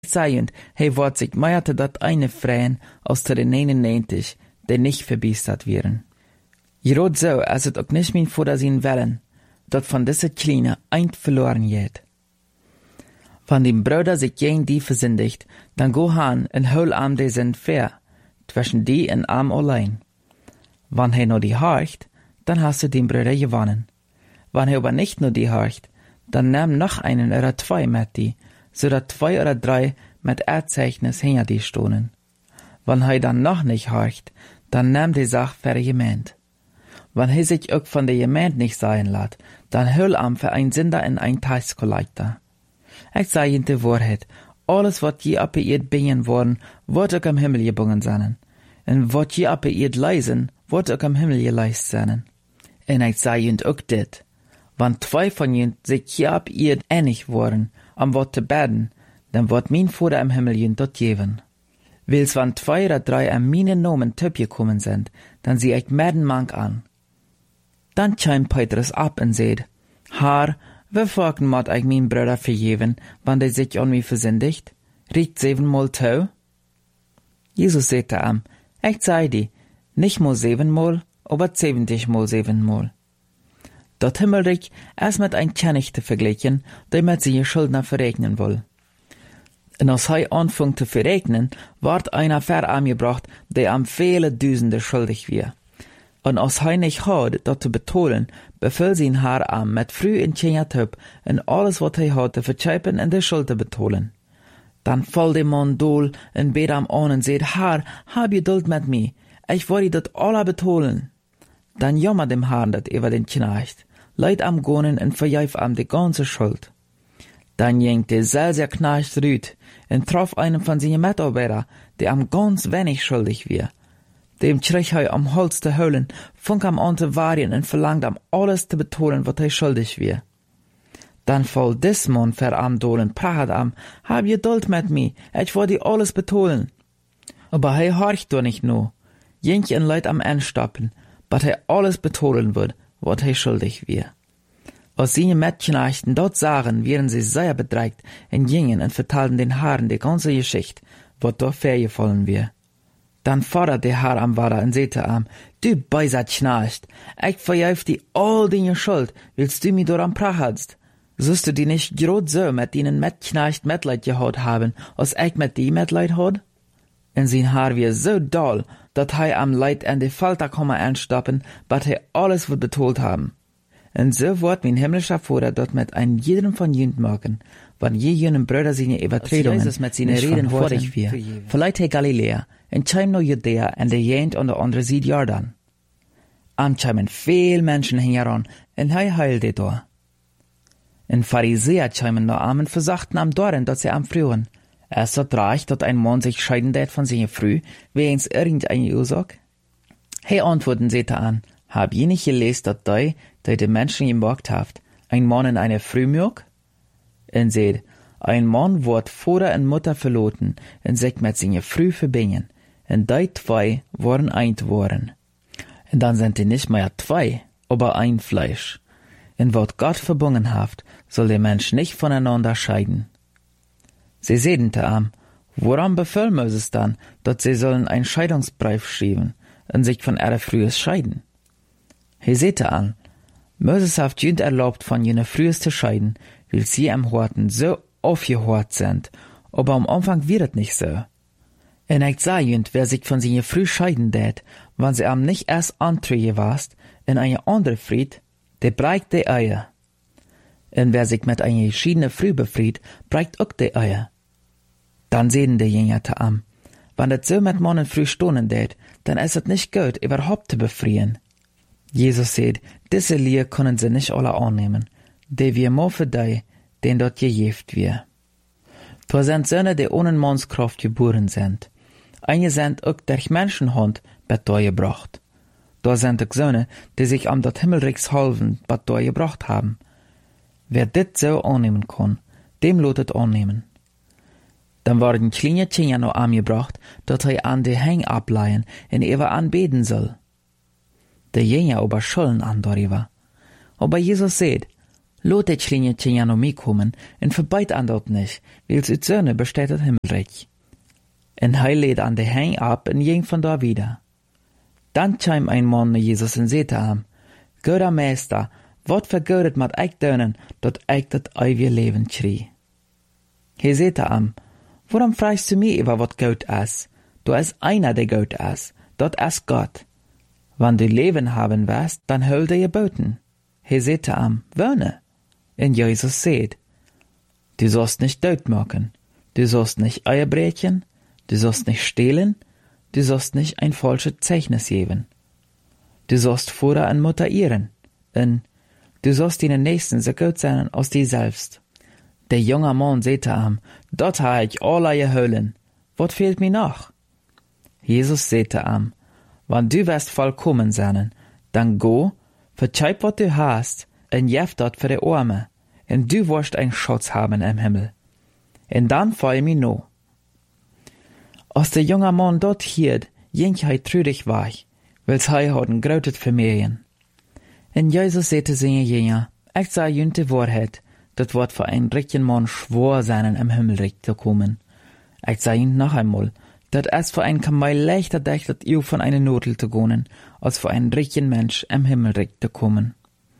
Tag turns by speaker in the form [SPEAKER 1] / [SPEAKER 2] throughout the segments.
[SPEAKER 1] Zeigend, hij wordt zich meierte dat eine freien aus de 99, die nicht verbiestert wären. Jerot so, als het ook nicht min Vater sein Wellen, dat von diese Kleine eint verloren geht. Wenn die Brüder sich gegen die versündigt, dann go han en hol am de sind fair, zwischen die en am allein. Wenn hij nur die horcht, dann hast du den Brüder gewonnen. Wenn hij aber nicht nur die horcht, dann nimm noch einen oder zwei mit die, so dat 2 oder 3 mit Erzeichnis hinter die stohnen. Wenn hij dann noch nicht horcht, dann nimm die Sache für die Gemeinde. Wenn hij sich auch von der Gemeinde nicht sein lässt, dann hol am für ein Sünder in ein Taxkollektor. Ich sage Ihnen die Wahrheit, alles wat je op eerd bingen worden, wordt ook am Himmel gebungen zijn. En wat je op eerd leisen, wordt ook am Himmel geleist zijn. En ich sage Ihnen auch dit, wenn 2 von Ihnen sich hier op eerd einig worden, am wat te beden, dann wird mein Vater im Himmel Ihnen dort geben. Wils wenn 2 oder 3 an meinen Namen gekommen sind, dann sieh ich merden mank an. Dann chimt Petrus ab und sagt, Herr, wieviel moet ich mein Bruder vergeben, wenn der sich an mich versündigt? Riecht 7-mal tau? Jesus sagte ihm, ich sei dir, nicht mal 7-mal, aber 70-mal 7-mal. Dat Himmelreich ist mit ein Knecht vergleichen, der mit seine Schuldner verregnen will. Und als er anfängt zu verregnen, wird einer verangebracht, der am viele Düsende schuldig wird. Und als er nicht hat, dat zu betonen, befiehlt sein Herr an, mit früh in Tjenjatub und alles, was er hat, zu verzeihpen und die Schuld zu betonen. Dann fällt der Mann dohl und bet am an und sagt, Herr, hab Geduld mit mir, ich will dir dat alle betonen. Dann jammert dem Herrn dat über den Knecht, leid am Gonen und verjeif am die ganze Schuld. Dann ging der selber Knecht rüt und traf einen von seinen Mitarbeitern, der am ganz wenig schuldig war. Dem krieg er am Holz zu holen, funk am an zu warien und verlangt am alles zu betonen, was er schuldig war. Dann voll des Mann ver am dolen, pracht am, hab Geduld mit mir, ich will dir alles betonen. Aber er horcht doch nicht nur, jink en Leid am Endstoppen, bat er alles betonen wird, was er schuldig war. Als seine Mitknechten dort sahen, wären sie sehr bedreigt und gingen und vertalten den Herren die ganze Geschichte, was dort vorgefallen war. Dann fordert der Herr am Vater und sagte ihm, du böser Knecht, ich verjeif dir all deine Schuld, willst du mich daran prachelst? Sollst du die nicht grad so mit deinen Mitknecht Mitleid gehabt haben, als ich mit die Mitleid hat? Und sein Herr war so doll, dat er am Leid an die Falter komme anstoppen, bat er alles wird betont haben. Und so wird mein himmlischer Vater dort mit einem jeden von jünd machen, wann je jenen Brüder seine Übertretungen mit seinen Reden vor dich wir. Vielleicht he Galiläa, und chim no Judäa und der jent an der andere Seite Jordan. Ancheimen viel Menschen hingeran, und he heilte da. Und Pharisäer cheimen no am und versachten am Doren, dat sie am frühen. Es hat reich, dat ein Mann sich scheiden det von seiner Früh, wegens irgendeine Ursache? He antworten sehte an, hab je nicht gelesen, dat die Menschen gemacht habt, ein Mann in eine Früh mög? Und seht, ein Mann wird Vater und Mutter verloten, und sich mit seiner Früh verbinden, und die 2 waren eint worden. Und dann sind die nicht mehr 2, aber ein Fleisch. Und wat Gott verbunden haft, soll der Mensch nicht voneinander scheiden. Sie sedente am, woran befiehlt Moses dann, dass sie sollen einen Scheidungsbrief schreiben und sich von ihrer Frühes scheiden? He sehte an, Moses haft jünd erlaubt, von jener Frühes zu scheiden, weil sie am Horten so aufgehört sind, aber am Anfang wird es nicht so. Und ich sah jünd, wer sich von seiner Früh scheiden tät, wann sie am nicht erst antrüge warst, in eine andere Fried, der breicht die Eier. Und wer sich mit einer geschiedenen Früh befried, breicht auch die Eier. Dann sehen die Jünger am, wenn das so mit Mannen früh stohnen tät, dann ist es nicht gut, überhaupt zu befrieren. Jesus sagt, diese Lehre können sie nicht alle annehmen, die wir nur für die, den dort gejeft wir. Da sind Söhne, die ohne Mannskraft geboren sind. Einige sind auch durch Menschenhand gebracht. Da sind auch Söhne, die sich am dat Himmelreichs halven gebracht haben. Wer dit so annehmen kann, dem lotet annehmen. Dann worden kleine Kinder noch angebracht, dat er an die Häng ableihen und ewer anbeten soll. Der Jünger aber schollen an darüber. Aber Jesus sagt, Lot het kleine Tjenja noch meekommen en verbeit an dat nicht, wils uit Söhne besteht het Himmelreich. En hij lädt an de Hang ab en ging von da wieder. Dann chim ein Mann naar Jesus en zei te hem, Goede Meester, wat vergeudet mat ik deunen, dat ik dat eeuwige leven schrie. Hij zei te hem, waarom fragst du mich über wat gut is? Du is einer, der gut is, dat is Gott. Wann du Leben haben wirst, dann hol dir Geboten. Hij zei te hem, wohne. En Jesus sagt, du sollst nicht Tod machen, du sollst nicht Eier brechen, du sollst nicht stehlen, du sollst nicht ein falsches Zeichnis geben. Du sollst Vater und Mutter ehren, und du sollst deinen Nächsten so gut sein als dir selbst. Der junge Mann sagte ihm, dort habe ich alle geholen, was fehlt mir noch? Jesus sagte ihm, wenn du wirst vollkommen sein, dann go, verzeih was du hast, und gib dort für die Arme, und du wirst einen Schatz haben im Himmel. Und dann folge mir noch. Als der junge Mann dort hielt, ging er traurig weg, weils er hat ein großes Vermögen. Und Jesus sagte seinen Jünger, ich sage ihnen die Wahrheit, das wird für einen reichen Mann schwer sein, im Himmelreich zu kommen. Ich sage ihnen noch einmal, das ist für einen Kamel leichter dächtet, von einer Nudel zu gehen, als für einen reichen Mensch im Himmelreich zu kommen.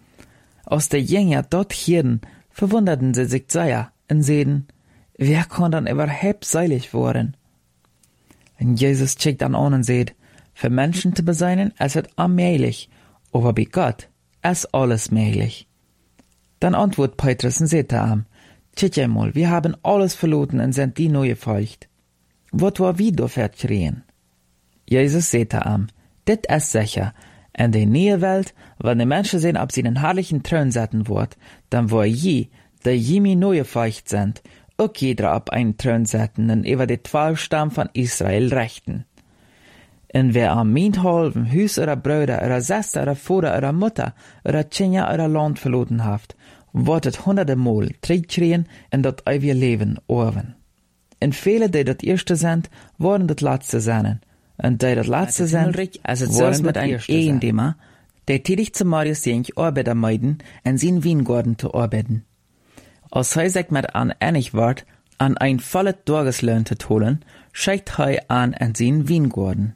[SPEAKER 1] Als die Jünger dort hielten, verwunderten sie sich sehr und sagten, wer kann dann überhaupt selig werden? Und Jesus schickt dann an und sagt, für Menschen zu beseinen, es ist unmöglich, aber bei Gott ist alles möglich. Dann antwortet Petrus und sagt ihm, tschüss einmal, wir haben alles verloren und sind die neue Feucht. Was war wie dafür schreien? Jesus sagt ihm, dit ist sicher, in der neue Welt, wenn die Menschen sehen, ob sie einen herrlichen Thron sitzen wird, dann war je, der jemi neue Feucht sind, auch jeder auf einen Thron setzen und über die 12 Stamm von Israel rechten. Und wer am meinethalben Hus oder Brüder oder Schwester oder Vater oder Mutter oder Kinder oder Land verloren hat, wird es 100 Mal zurückschreien und das ewige Leben erben. Und viele, die das Erste sind, werden das Letzte sein. Und die das Letzte sind, werden mit einem Ehendämmer, der tätig zu Marius ging, Arbeiter meiden, in seinen Weingarten zu arbeiten. Als er sich mit an einig wird, an ein volles Tageslohn zu holen, schickt er an in seinen Weingarten.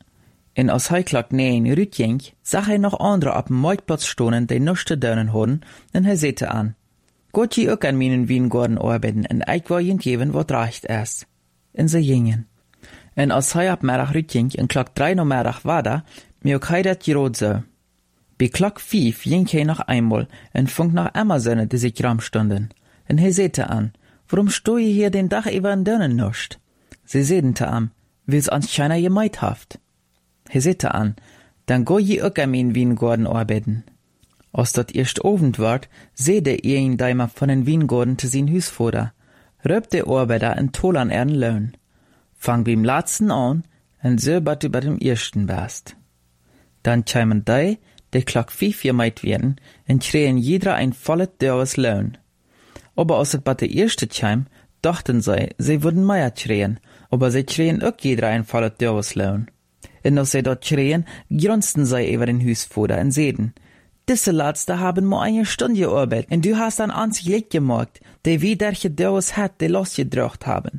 [SPEAKER 1] Und als er klagt nähen rütging, sah er noch andere auf dem Marktplatz stehen, die nichts zu tun hatten, und er sagte an, Gott je auch an meinen Weingarten arbeiten, und ich will ihnen geben, was recht ist. Und sie gingen. Und als er ab Mittag rütging, und klagt 3 Uhr Mittag weiter, mir auch das gerot so. Bei Klock 5 ging er noch einmal, und fand noch immer Söhne, die sich stunden. Und er sagte an, warum steh ihr hier den Tag über den Dönen nicht? Sie sagten zu ihm, weil's ans keiner gemeint haft. Er sagte an, dann go je auch an meinen Weingarten arbeiten. Als dat erst Abend ward, sehte er ihn daimer von den Weingarten zu sein Husvater, röbt der Arbeiter in Toll an ihren Lohn. Fang beim Letzten an, und so bat du bei dem Ersten bist. Dann kämen die Klock 5 gemeint werden, und kriegen jeder ein volles Jahres Lohn. Aber als es bei der Erste kam, dachten sie würden mehr schreien, aber sie kriegen auch jeder ein volles Jahres Lohn. Und als sie dort schreien, grunzten sie über den Husvater und sagten, diese Letzte haben nur eine Stunde gearbeitet, und du hast an ans Licht gemacht, die wie der Jahres hat, die losgedrückt haben.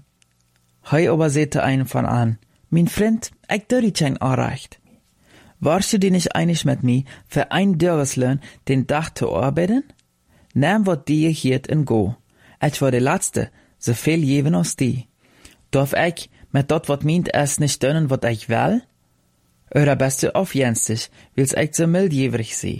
[SPEAKER 1] Hei aber sagte einen von an, mein Freund, ich tue dich ein Anrecht. Warst du dir nicht einig mit mir, für ein Jahreslohn den Tag zu arbeiten? Nimm wat die hiert und go. Ich war der Letzte, so viel geben als die. Darf ich mit dort wat meint es nicht tun, wat ich will? Oder bist du aufjenstig, willst ich so mildjährig sein?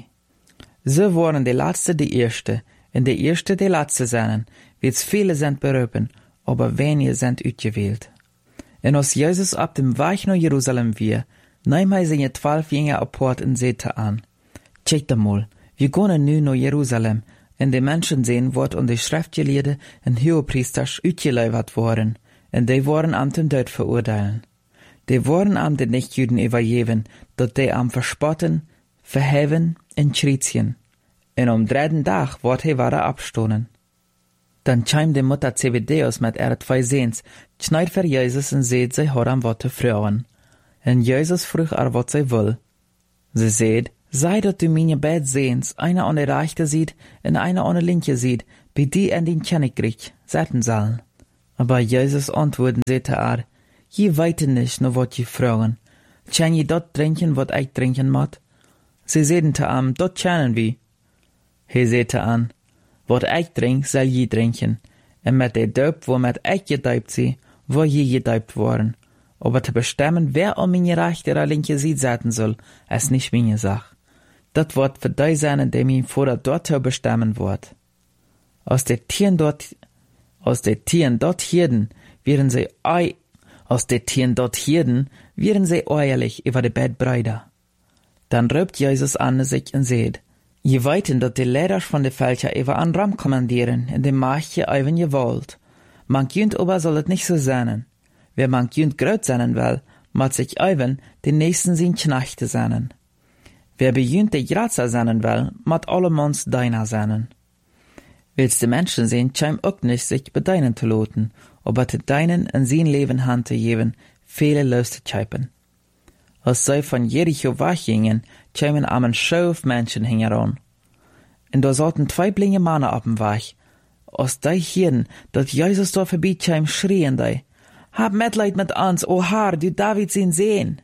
[SPEAKER 1] So waren die Letzte die Erste, und die Erste die Letzte sein, weil's viele sind berufen, aber wenige sind ausgewählt. Und als Jesus ab dem Weg nach Jerusalem war, nahm er seine 12 Jünger apart und sagte an, check mal, wir gehen nu nach Jerusalem, und die Menschen sehen, wat und die Schriftgelehrten und Hohepriester ausgeliefert worden, und die waren am den Tod verurteilen. Die waren am den Nichtjuden übergeben, dat die am verspotten, verheven und schriezien. Und am 3. Tag wird he wieder abstoßen. Dann kam die Mutter Zebedeus mit ihrer 2 Sehns, schneid für Jesus und seht, sie hat am Wort Frauen. Und Jesus frug was sie will. Sie seht, sei dat du meine Bett sehens, einer an der Rechte sieht, und einer an der Linke sieht, wie die an den Königreich setzen sollen. Aber Jesus antworten sagte er, je weiten nicht, nur wat je fragen. Kann je dort trinken, wat ich trinken mod? Sie sagten zu ihm, dort kennen wir. He sagte an, wat ich trink, soll je trinken, und mit der Doop, womit ich gedäupt sie, wo je gedäupt worden. Aber zu bestimmen, wer an meine rechte oder linke Seite setzen soll, ist nicht meine Sache. Das wird für die sein, die mein Vater dort bestimmen wird. Aus der Tieren dort hirden, wären sie ehrlich über die Bettbreider. Dann rübt Jesus an sich und sagt, je weiten, dat die Leiders von de Völker über an Ram kommandieren, in dem Macht je even je wollt. Man jönt aber soll es nicht so sein. Wer man jönt gröt sein will, mat sich even den nächsten sin Knechte sein. Wer bejönt de Grazer sein will, mat allemans deiner sein. Willst de Menschen sehen, scheim auch nicht sich bedeinen zu loten, aber te deinen in sein Leben Hand zu geben, viele Löste scheipen. Als sie von Jericho weggingen, kämen am Schau Menschen hingeran. Und da sollten 2 blinge Männer auf dem Weg. Als die hierden, dat Jesus da vorbeikam, schrien die, hab Mitleid mit uns, o Herr, du David ihn sehen.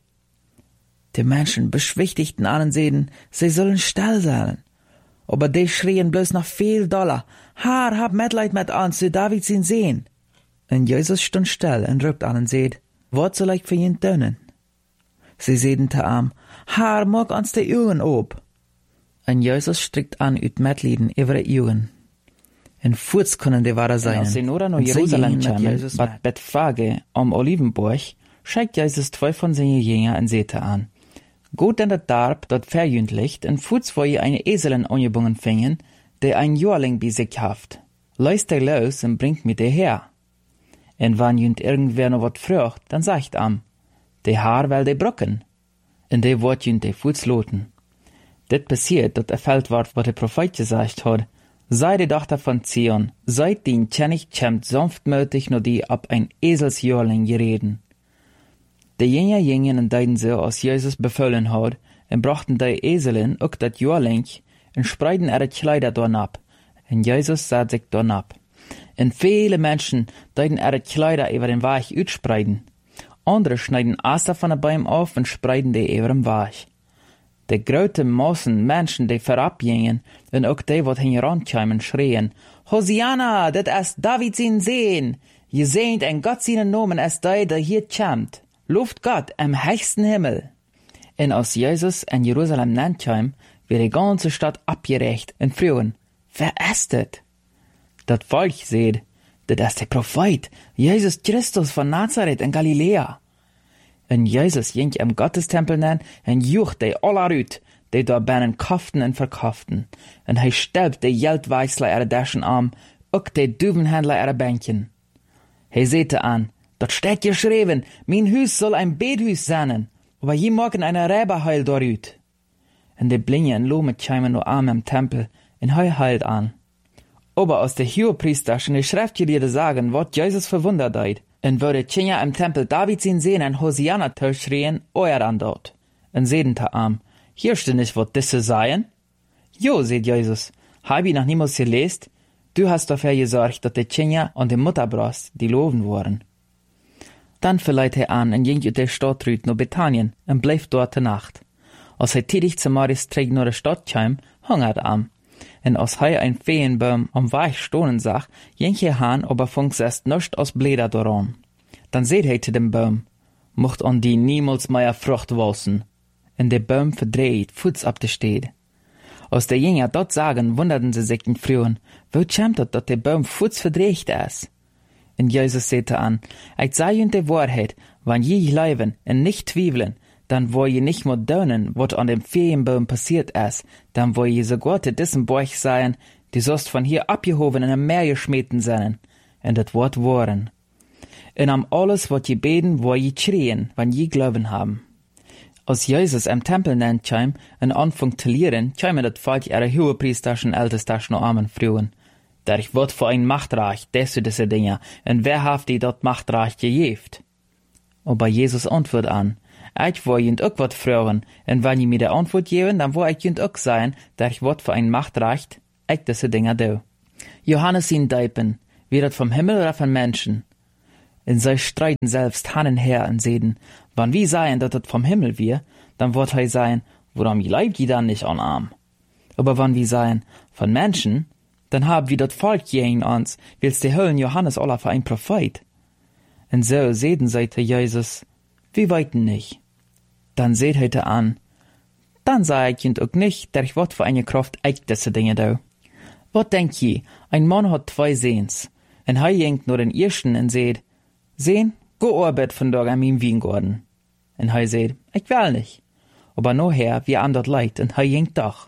[SPEAKER 1] Die Menschen beschwichtigten an und sagten, sie sollen still sein. Aber die schrien bloß noch viel doller, Herr, hab Mitleid mit uns, du David ihn sehen. Und Jesus stand still und ruft an und sagt, was soll ich für ihn tun? Sie sagten zu ihm, Herr, mag uns die Augen ob. Und Jesus strickt an ut Mitleiden über die Augen. En Furz können die wahre sein. Als sie nur nach Jerusalem kamen, bat Bethphage am Olivenburg, schickt Jesus 2 von seinen Jüngern und sagte an, Gut in der Darb, dort verjündlicht, en Furz, wo ihr eine Eselin angebunden fingen, der ein Jüngling bei sich haft. Leist der los und bringt mir der her. En wann jünd irgendwer noch wat frucht, dann sagt am, der Haar will de brocken. En der wort jünd der Furz loten. Det passiert, dat erfällt ward, wat der Prophet gesagt hat, sei die Tochter von Zion, seit den König kämmt sanftmütig nur die ab ein Eselsjörling gereden. Die Jünger gingen und deuten so, als Jesus befohlen hat, und brachten die Eselin auch dat Jörling und spreiden ihre Kleider dorn ab. Und Jesus sah sich dorn ab. Und viele Menschen deuten ihre Kleider über den Weg utspreiden. Andere schneiden Aster von den Bäumen auf und spreiden die über den Weg. Die große Massen Menschen, die vorabgingen, und auch die, die hingerankamen, schrien, Hosianna, dat ist David sin Sehen! Je seht en Gott seinen Namen ist der hier kämmt. Lobt Gott im höchsten Himmel. Und als Jesus in Jerusalem nankam, wird die ganze Stadt abgerecht und frühen, wer ist das? Das Volk seht, das ist der Prophet, Jesus Christus von Nazareth in Galiläa. Und Jesus ging im Gottestempel nen und jucht die alle uit, die da binnen kauften und verkauften. Und er stellt die Geldweißler ihre Taschen an, auch die Duvenhändler ihre Bänkchen. Er sagte an, dort steht geschrieben, mein Hus soll ein Bethus sein, aber je morgen eine Räberheil dorüt. Und die Blinge und Lohme kämen nur arm im Tempel, und heilt an. Aber aus der Hohepriester schon die Schriftgelehrte sagen, was Jesus verwundert hat, und würde Kinder im Tempel Davids ihn sehen und Hosianna schreien, euer an dort. Und sehen ta am, hier steht nicht, was diese seien? Jo, sagt Jesus, hab ich noch niemals gelesen? Du hast dafür gesorgt, dass die Kinder und die Mutterbrust die Loven waren. Dann verleiht er an und ging aus der Stadt rüt nach Bethanien und blieb dort die Nacht. Als er tätig zum Mariesträg nach der Stadt kam, hungert am. Und als er ein Feenbaum am Weg stohnen sah, ging er han, aber funks erst nicht aus Bläder daran. Dann seht er zu dem Baum, mocht an die niemals mehr Frucht wachsen. Und der Baum verdreht, Fuß ab der Stede. Als der Jünger dort sagen, wunderten sie sich in Frühen, wo kämmt das, dass der Baum Fuß verdreht ist? Und Jesus sagte an, ich sage ihnen die Wahrheit, wenn je glauben und nicht zweifeln, dann wo je nicht mehr dönen, was an dem Feenbaum passiert ist, dann wo je sogar zu diesem Bauch sein, die sollst von hier abgehoben in ein Meer geschmeten sein. Und das Wort waren. Und am alles, was je beten, wo je schrien, wenn je Glauben haben. Als Jesus im Tempel nennt kam, und anfängt zu lehren, kamen das Volk ihre Hohepriesterschen, Ältesterschen und armen Frauen. Der ich wird für ein Machtreich, desto diese Dinge, und wer haft die dort Machtreich gejeft? Aber Jesus antwortet an, ich will jünd auch wat fragen, und wenn je mir de Antwort geben, dann will ich jünd auch sagen, dass ich wat für ein Macht reicht, ich diese Dinger do. Johannes ihn deipen, wie dat vom Himmel oder von Menschen. Und sie streiten selbst Hand und her und sehen, wenn wir sagen, dass das vom Himmel wir, dann wird er sagen, warum bleibt die dann nicht an Arm? Aber wenn wir sagen, von Menschen, dann haben wir das Volk gegen uns, willst die Höllen Johannes aller für ein Prophet. Und so sehen sie zu Jesus, wir weiten nicht. Dann seht heute an, dann sag ich auch nicht, dass ich wat für eine Kraft ich diese Dinge do. Wat denk je, ein Mann hat 2 Sehens, und er jenkt nur den ersten und seht, Sehen, go arbeit vandaag an meinem Weingarten. Und er seht, ich will nicht. Aber nachher, wie an dort leid, und er jenkt doch.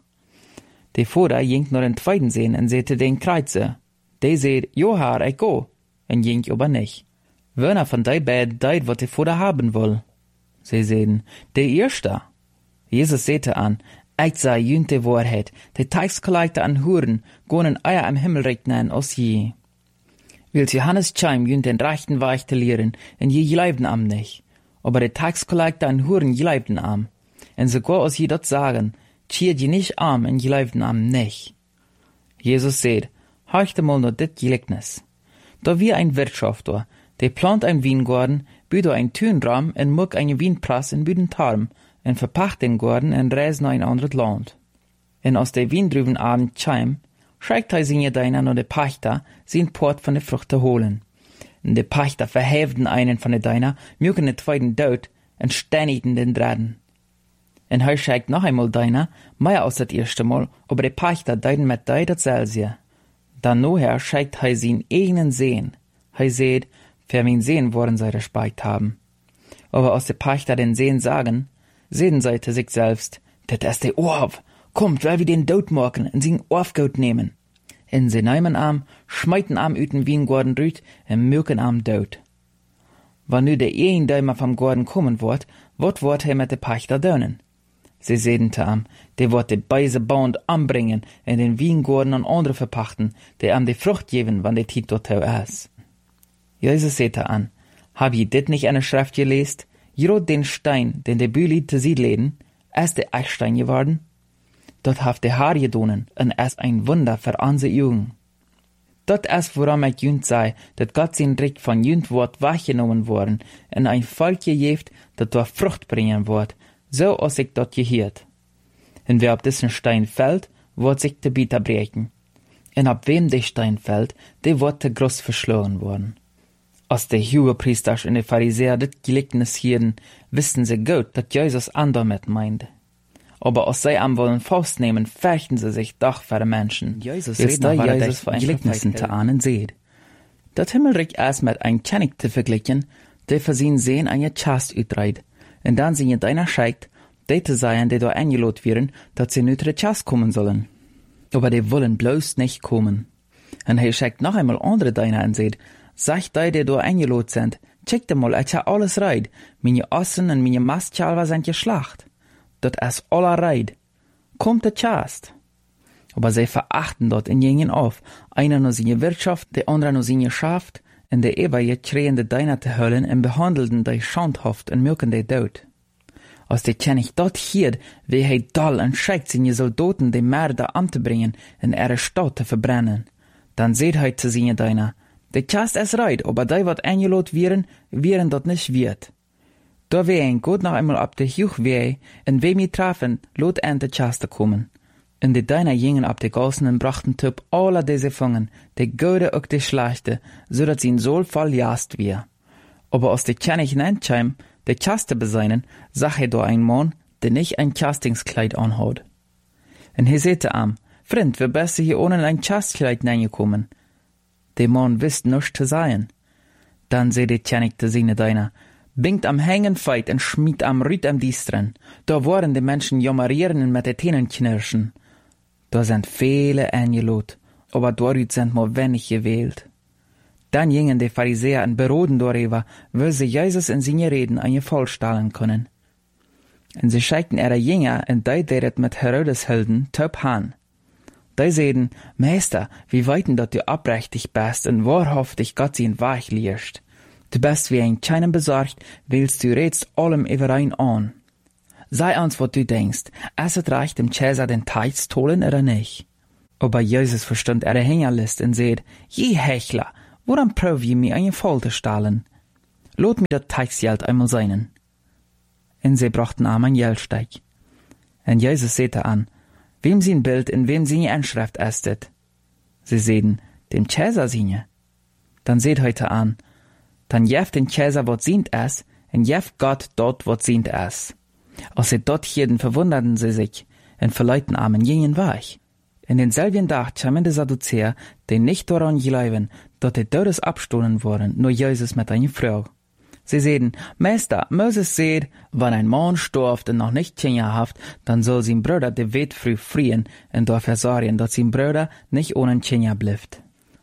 [SPEAKER 1] Der Vater jenkt nur den zweiten Sehen und seht den Kreuze. Der seht, jo Herr, ich go, und jenkt aber nicht. Wer von die beiden deit, wat der Vater haben will? Sie sehen, der Erste. Jesus sehte an, ich sah jünt die Wahrheit, die Taxkollekte an Huren, gonen Eier am Himmel regnen aus je. Will Johannes Chaim jünt den rechten Weg te lehren, en je geleibten am nicht. Aber die Taxkollekte an Huren geleibten am. En sogar aus je dort sagen, schiert je nicht am en geleibten am nicht. Jesus seht, horchte mal nur dit Gleichnis. Da wie ein Wirtschafter, der plant ein Weingarten, büht ein Türenraum en muck eine Weinpress in büden Tarm, en verpacht den Garten en reist nach ein anderes Land. En aus der Wien drüben Abend Chaim, schreikt er seine Deiner nur de Pachter, sin Port von de Frucht holen. Und de Pachter verhäften einen von de Deiner, mücken den zweiten Dod, und stänigten den Draden. Und er schreikt noch einmal Deiner, mehr aus das erste Mal, aber de Pachter deiden mit dei dasselbe. Dann nachher schreikt er sin eigenen Sehen. Er seht, für mein Sehen wollen sie Respekt haben. Aber aus de Pachter den Sehen sagen, sehen sie zu sich selbst, das ist der Orf. Kommt, weil wir den Dod morgen und sin Orfgout nehmen. En sie nehmen am, schmeiten am üten Weingarten rüt und mürken am Dod. Wann nu der Däumer vom Garten kommen wird er mit de Pachter dönen. Sie sedente am, der wird de beise Band anbringen und den Weingarten an andere verpachten, der am de Frucht geben, wann de Tit dort ist. Jesus sehte an, hab je dit nicht eine Schrift gelest? Jerot den Stein, den de Büli te sie leden, ist der Eichstein geworden? Dort haft der Haar gedonen, und es ein Wunder für unsere Jugend. Dort ist, woran ich jünd sei, dat Gott sein Recht von jünd Wort weggenommen worden, und ein Volk gejeft, dat dort Frucht bringen wird, so als ich dort gehört. Und wer auf diesen Stein fällt, wird sich der Bieter brechen. Und ab wem der Stein fällt, der wird der groß verschlagen worden. Als der Hohepriester und die Pharisäer das Gleichnis hielten, wissen sie gut, dass Jesus damit meinte. Aber als sie am wollen Faust nehmen, fürchten sie sich doch vor den Menschen. Jesus redet noch Jesus von Gleichnissen zu ahnen seht. Das Himmelreich erst mit ein König zu vergleichen, der für sie Sehen eine Chast utreit. Und dann sie deiner scheikt, die zu sein, die da eingelot werden, dass sie nicht zur Chast kommen sollen. Aber die wollen bloß nicht kommen. Und er schickt noch einmal andere deiner und seht, sagt die da eingelot sind, checkt mal, ich habe alles reit. Meine Ossen und meine Mastchalver sind geschlacht. Dat is aller Reid. Kommt der Chast. Aber sie verachten dort in jenen auf. Einer nur seine Wirtschaft, der andere nur seine Schaft, und der Eber kriegen die Deiner zu höllen und behandelten die schandhaft und mürken die Dod. Als der König dort hielt, wie er doll und schickt seine Soldaten die Mörder anzubringen und ihre Stadt zu verbrennen. Dann seht er zu seine Deiner, der Chast ist reit, aber die, wat eingelot wären dort nicht wird. Da wär ein Gott noch einmal ab der Juch weh, und wem wir trafen, lot an der Chaste kommen. Und die Deiner gingen ab der Gassen und brachten Typ alle diese Fangen, die Gute auch die Schlechte, so dass sie in so voll jast wir. Aber aus der König Nentscheim, der Chaste beseinen, sah er da ein Mann, der nicht ein Chastingskleid anhat. Und er sagte am, Freund, wir besser hier ohne ein Chastkleid reingekommen. Der Mann wisst nichts zu sein. Dann seh der König zu seine Deiner, bingt am Hängen feit und schmied am Rüt am Diestren. Da waren die Menschen jammerieren und mit den Tänen knirschen. Da sind viele eingelot, aber dort sind nur wenig gewählt. Dann gingen die Pharisäer und beroden darüber, wie sie Jesus in seine Reden eine vollstellen können. Und sie schickten ihre Jünger und die deret mit Herodes Helden top han. Die sehen, Meister, wie weiten dat du abrechtig bist und wahrhaftig Gott sein Weg lehrst. Du bist wie ein Scheinen besorgt, willst du redst allem überein an. Sei uns, was du denkst, es het recht dem Cäsar den Teich stohlen oder nicht. Aber Jesus verstand Hingerlist und seht, je Hechler, woran prüf je mir eine Folter stahlen? Lot mir das Teichsgeld einmal seinen. Und sie brachten ihm ein Geldsteig. Und Jesus sehte an, wem sie ein Bild in wem sie Anschrift estet. Sie sehen, dem Cäsar singe. Dann seht heute an, dann jeft den Cäsar wat sient es, und jeft Gott dort wat sient es. Als sie dort hielten, verwunderten sie sich, und verleuten armen jenen Weich. In denselben Tag kamen die Sadduzäer, die nicht daran glauben, dass die Todes abstohlen wurden, nur Jesus mit einer Frau. Sie sehen, Meister, Moses seht, wenn ein Mann stirbt und noch nicht Kinder hat, dann soll sein Bruder die Welt früh frieren und dafür sorgen, dass sein Bruder nicht ohne Kinder bleibt.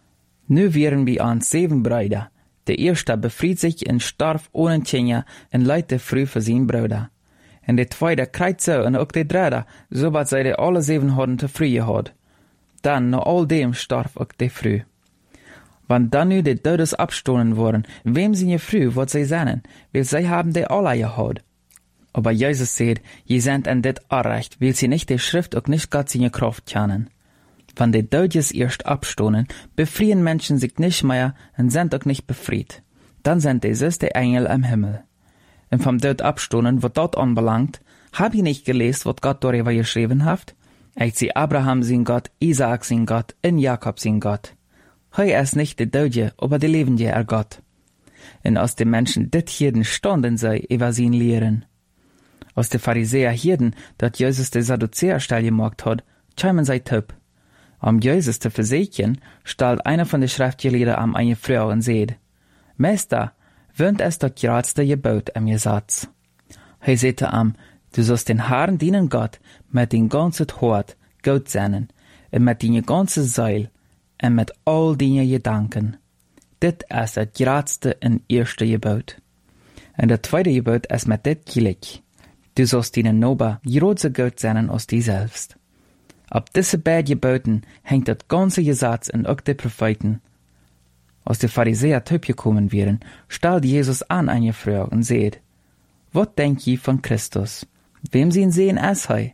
[SPEAKER 1] Nu wären wir uns 7 Brüder. Der erste befried sich und starb ohne Kinder und leidte früh für seinen Bruder. Und der zweite kriegt so und auch der dritte, sobald sie die alle 7 hadden te früh gehad. Dann, nach all dem, starb auch der früh. Wann dann nu die Todes abstohlen worden, wem sie je früh, wat sie sennen, weil sie haben die alle gehad. Aber Jesus sagt, je sind an dit Arrecht, weil sie nicht die Schrift auch nicht Gott seine Kraft kennen. Wann die Todes erst abstohlen, befrieren Menschen sich nicht mehr und sind auch nicht befried. Dann sind die süße Engel im Himmel. Und vom Tod abstohlen, was dort anbelangt, hab ich nicht gelesen, was Gott darüber geschrieben hat? Ich sehe Abraham sein Gott, Isaak sein Gott, und Jakob sein Gott. Hei ist nicht der Tote, aber der Lebende Gott. Und aus den Menschen dit Hirden standen sei über sein Lehren. Aus den Pharisäer Hirden, dat Jesus der Sadduzäer stell gemacht hat, kämen sei Töp. Jesus zu versichern, stellt einer von den Schriftgelehrten am eine Frau und sagt, Meister, wöhnt es das geradste Gebot am Gesetz. Hei sagte am, du sollst den Herrn dienen Gott mit den ganzen Hort, Gott seinen, und mit den ganzen Seil, und mit all deine Gedanken. Dit ist das geradste und erste Gebot. Und das zweite Gebot ist mit dit gleich. Du sollst deinen Nober gerad Gott sein als dich selbst. Ab diese beiden Geboten hängt das ganze Gesetz und auch die Propheten. Als die Pharisäer gekommen wären, stellt Jesus an eine Frau und sagt, was denkt ihr von Christus? Wem sie ihn sehen es hei?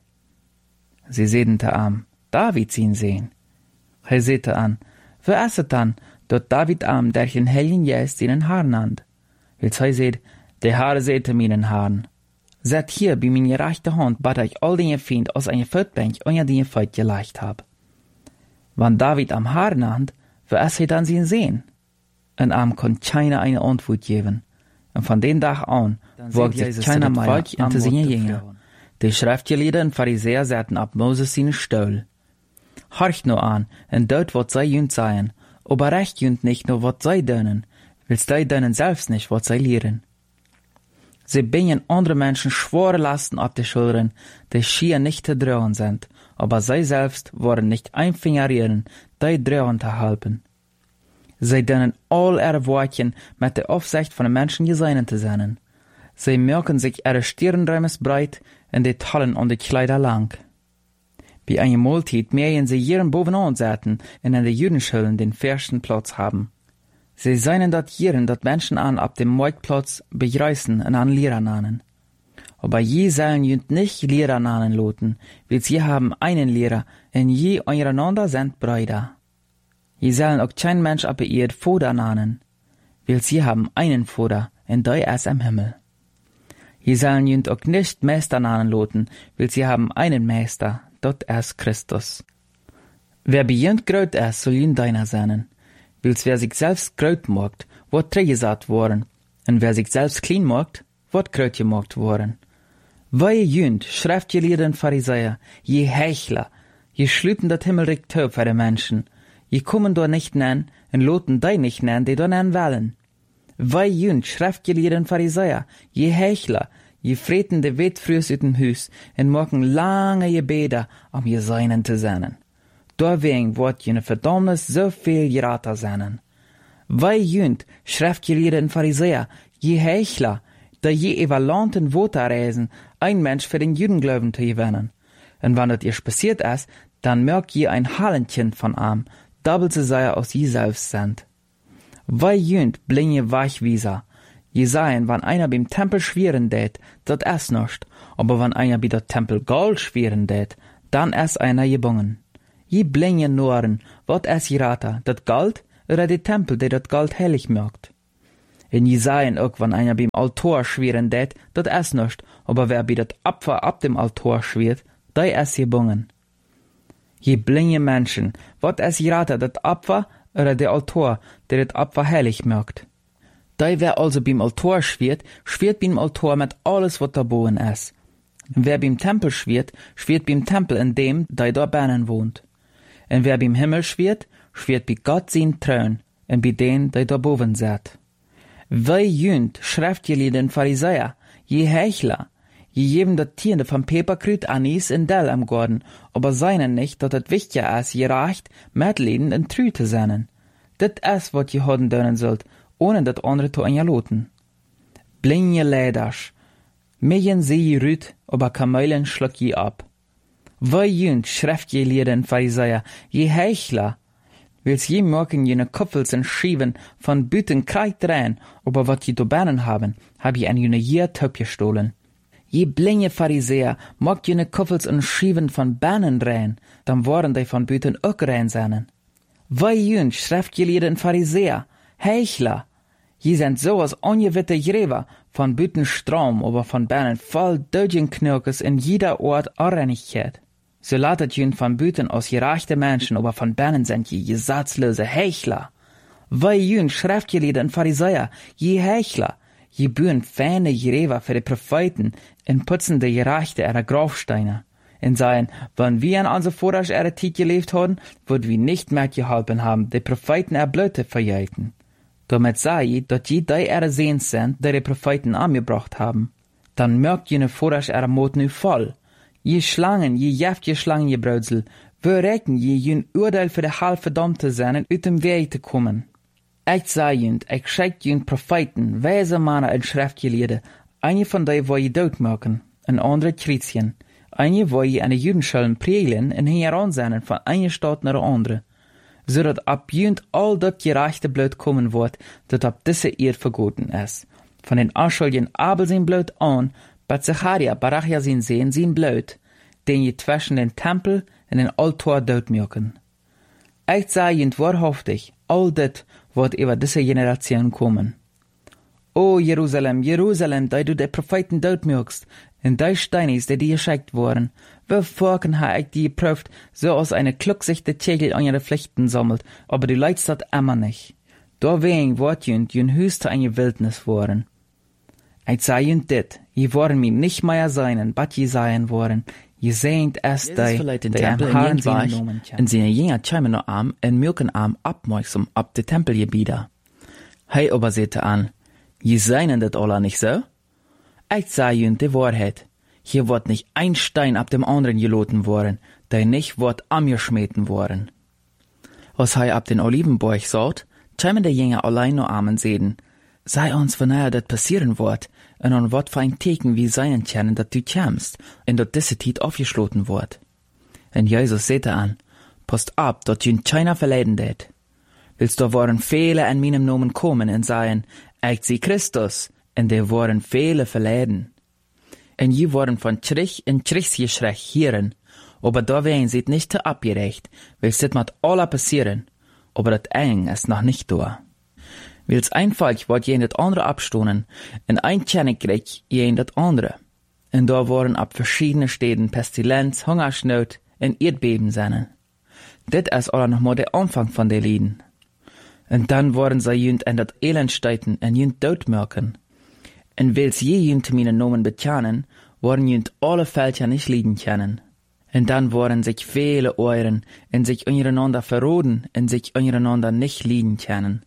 [SPEAKER 1] Sie sehen te am, David sie ihn sehen. Hij zette an, wer ist es dann, dort David am, der den Heiligen Geist seinen Herrn nannt? Als hij seht, der Herr sagte meinen Herrn, seid hier bei meiner rechten Hand, bat ich all den Feind aus einer Feldbank unter den Feind gelegt hab. Wann David am Herrn nannt, wer ist er dann sie sehen? Und am kon keiner eine Antwort geben. Und von den Tag an, wagt sich keiner mehr unter seine Jünger. Die Schriftgelehrten und Pharisäer saßen ab Moses seinen Stuhl. Horcht nur an, und dort wat sei jünd seien, aber recht jünd nicht nur wat sei dönen, willst sei dönen selbst nicht wat sei lehren. Sie bringen andere Menschen schwere Lasten ab die Schultern, die schier nicht zu tragen sind, aber sie selbst wollen nicht ein Finger rühren, die tragen zu halten. Sie dönen all ihre Wortchen mit der Aufsicht von den Menschen gesegnet zu sein. Sie merken sich ihre Stirnräumes breit und die Tallen und die Kleider lang. Bei einer Mahlzeit mähen sie jeden bovenan setzen und in den Jüdenschulden den ersten Platz haben. Sie seien dort jeden, dat Menschen an ab dem Marktplatz begreißen und an Lehrer nannen. Aber je sollen jünd nicht Lehrer nannen loten, weil sie haben einen Lehrer und je untereinander sind Brüder. Je sollen auch kein Mensch ab ihr Vater nannen, weil sie haben einen Vater und der ist im Himmel. Je sollen jünd auch nicht Meister nannen loten, weil sie haben einen Meister, dort ist Christus. Wer bejünd gröt ist, soll jünd deiner sein. Wils wer sich selbst gröt mogt, wird trägesat worden, und wer sich selbst klein mogt, wird gröt gemogt worden. Weil jünd, Schriftgelehrten Pharisäer, je Heuchler, je schlüten dat Himmelreich Töp für die Menschen, je kommen dort nicht nennen, und loten die nicht nennen, die dort nennen wollen. Weil jünd, Schriftgelehrten Pharisäer, je Heuchler, je freten de Wet frühs ut dem Hus, und machen lange Gebete, je seinen zu sein. Deswegen wird jene Verdammnis so viel gerater sein. Weil jünd, Schriftgelehrten Pharisäer, je Heuchler, da je evaluanten Worte reisen, ein Mensch für den Judenglauben zu gewinnen. Und wenn das ihr passiert ist, dann merkt je ein Hallentchen von ihm, doppelt so sehr aus je selbst sind. Weil jünd blinge Weichwieser. Jesaien, wann einer beim Tempel schweren tät, dat erst nicht. Aber wann einer bei der Tempel Gold schweren tät, dann erst einer gebungen. Je blinge Noren, wat es jirata, dat Gold oder die Tempel, der dat Gold heilig merkt. In Jesaien auch, wann einer beim Altar schweren tät, dat erst nicht. Aber wer bei dat Opfer ab dem Altar schwert, der erst gebungen. Je blinge Menschen, wat es jirata, dat Opfer oder der Altar, der dat Opfer heilig merkt. Dei wer also beim Altar schwert beim Altar mit alles, wat da boven is. Wer beim Tempel schwert beim Tempel in dem, dei da binnen wohnt. Und wer beim Himmel schwert bei Gott sein Thron, und bei den, dei da boven zet. Wei jünd, schreibt jullie den Pharisäer, je Heuchler, je geben dat Tiende von Peperkrüt, Anis und Dell am Gorden, aber seinen nicht, dat het wichtiger is, je reicht, Medleden und Trü zu seinen. Dit is, wat je hoden dönen sollt, ohne dat andere to anjaloten. Blinje Leiders, Millen sie je rüt, aber Kameulen schluck je ab. Wei jünd, schreibt jullie den Pharisäer, je Heuchler, Wils je morgen jene Kopfels en Schieven von Büten kreit rein, aber wat je do banen haben, hab je an jene Jier Töp gestohlen. Je blinge Pharisäer, mag jene Kopfels en Schieven von Banen rein, dann waren die von Büten auch rein seinen. Wei jünd, schreibt je den Pharisäer, Heuchler, je sind so als ongewitte Jrever, von Büten Strom, aber von Banen voll Dödjenknirkes in jeder Ort Arreinigkeit. So latet jün von Büten aus gereichte Menschen, aber von Banen sind je gesatzlose Heuchler. Wei jün, schreibt je den Pharisäer, je Heuchler, je bühen feine Jrever für die Propheten, in putzen de gereichte ihre Grabsteine. In seien, wenn wir an unser Vorrasch ihre Zeit gelebt haben, würd wir nicht mehr geholfen haben, die Propheten erblöte verjeiten. Damit sei je, dass je die ihre Sehens sind, die Propheten angebracht haben. Dann merkt jene Vorrasch ihre Mut nu voll. Je Schlangen, je jäftje Schlangengebraudsel, wir recken je jün Urteil für die halbverdammte zijn uit dem Weg te kommen. Ich sei jünd, ich schickt jün Propheten, weise Männer und Schriftgelehrte, eine von die wo je dood machen, en andere Chrétien, eine wo je an die Judenschulden predigen en heran zijn von eine Stadt naar de andere, zodat ab jünd all dat gerechte Blut kommen wird, dat ab diese Erd vergoten ist. Von den Anschuldigen Abel sein Blut an, bei Zacharia, Barachia sein Blut, den je zwischen den Tempel und den Altar dood machen. Ich sei jünd wahrhaftig, all dit wird über diese Generation kommen. O Jerusalem, Jerusalem, da du die Propheten dood machst, und die Steinis, die dir geschickt wurden, wie Volken ha ich die geprüft, so aus eine klucksichte Tegel an ihre Pflichten sammelt, aber die Leute dat immer nicht. Deswegen wird jünd höchste eine Wildnis worden. Ich sei jünd dit, je worden mir nicht mehr seinen, bat je seien worden, je sehnt es die am Haaren seinen Nomen kennen.
[SPEAKER 2] En zijn jingen tjeimen no arm en milken arm abmeugsam ab de Tempelgebieder. Hei aber sehte an, je seinen dat alla nicht so? Ich sei jünd die Wahrheit. Hier wird nicht ein Stein ab dem anderen geloten worden, der nicht wird angeschmeten worden. Was hei ab den Olivenborg sagt, tjeimen de jingen allein no armen sehen. Sei uns, wann dat passieren wird, en an wat für ein Teken wie seinen kennen, dat du kämst, en dat diese Tiet aufgeschloten wird. En Jesus sehte an, passt ab, dat jün keiner verleiden det. Willst du waren viele an meinem Nomen kommen en seien, ich sie Christus, en de waren viele verleiden. En je waren von Trich in Trichsgeschrecht hieren, aber da wären sie nicht te abgerecht, willst dit mat alla passieren, aber dat eng ist noch nicht da. Wils ein Volk wird jen dat andere abstonen, en ein Königreich jen dat andere. En da waren ab verschiedene Städten Pestilenz, Hungersnot en Erdbeben seinen. Dit is alle noch mal der Anfang von der Lieden. En dann waren sie jünd en dat Elend steiten en jünd doodmerken. En wils je jünd meine Nomen betjanen, waren jünd alle Völker nicht liegen können. En dann waren sich viele Euren en sich untereinander verroden en sich untereinander nicht liegen können.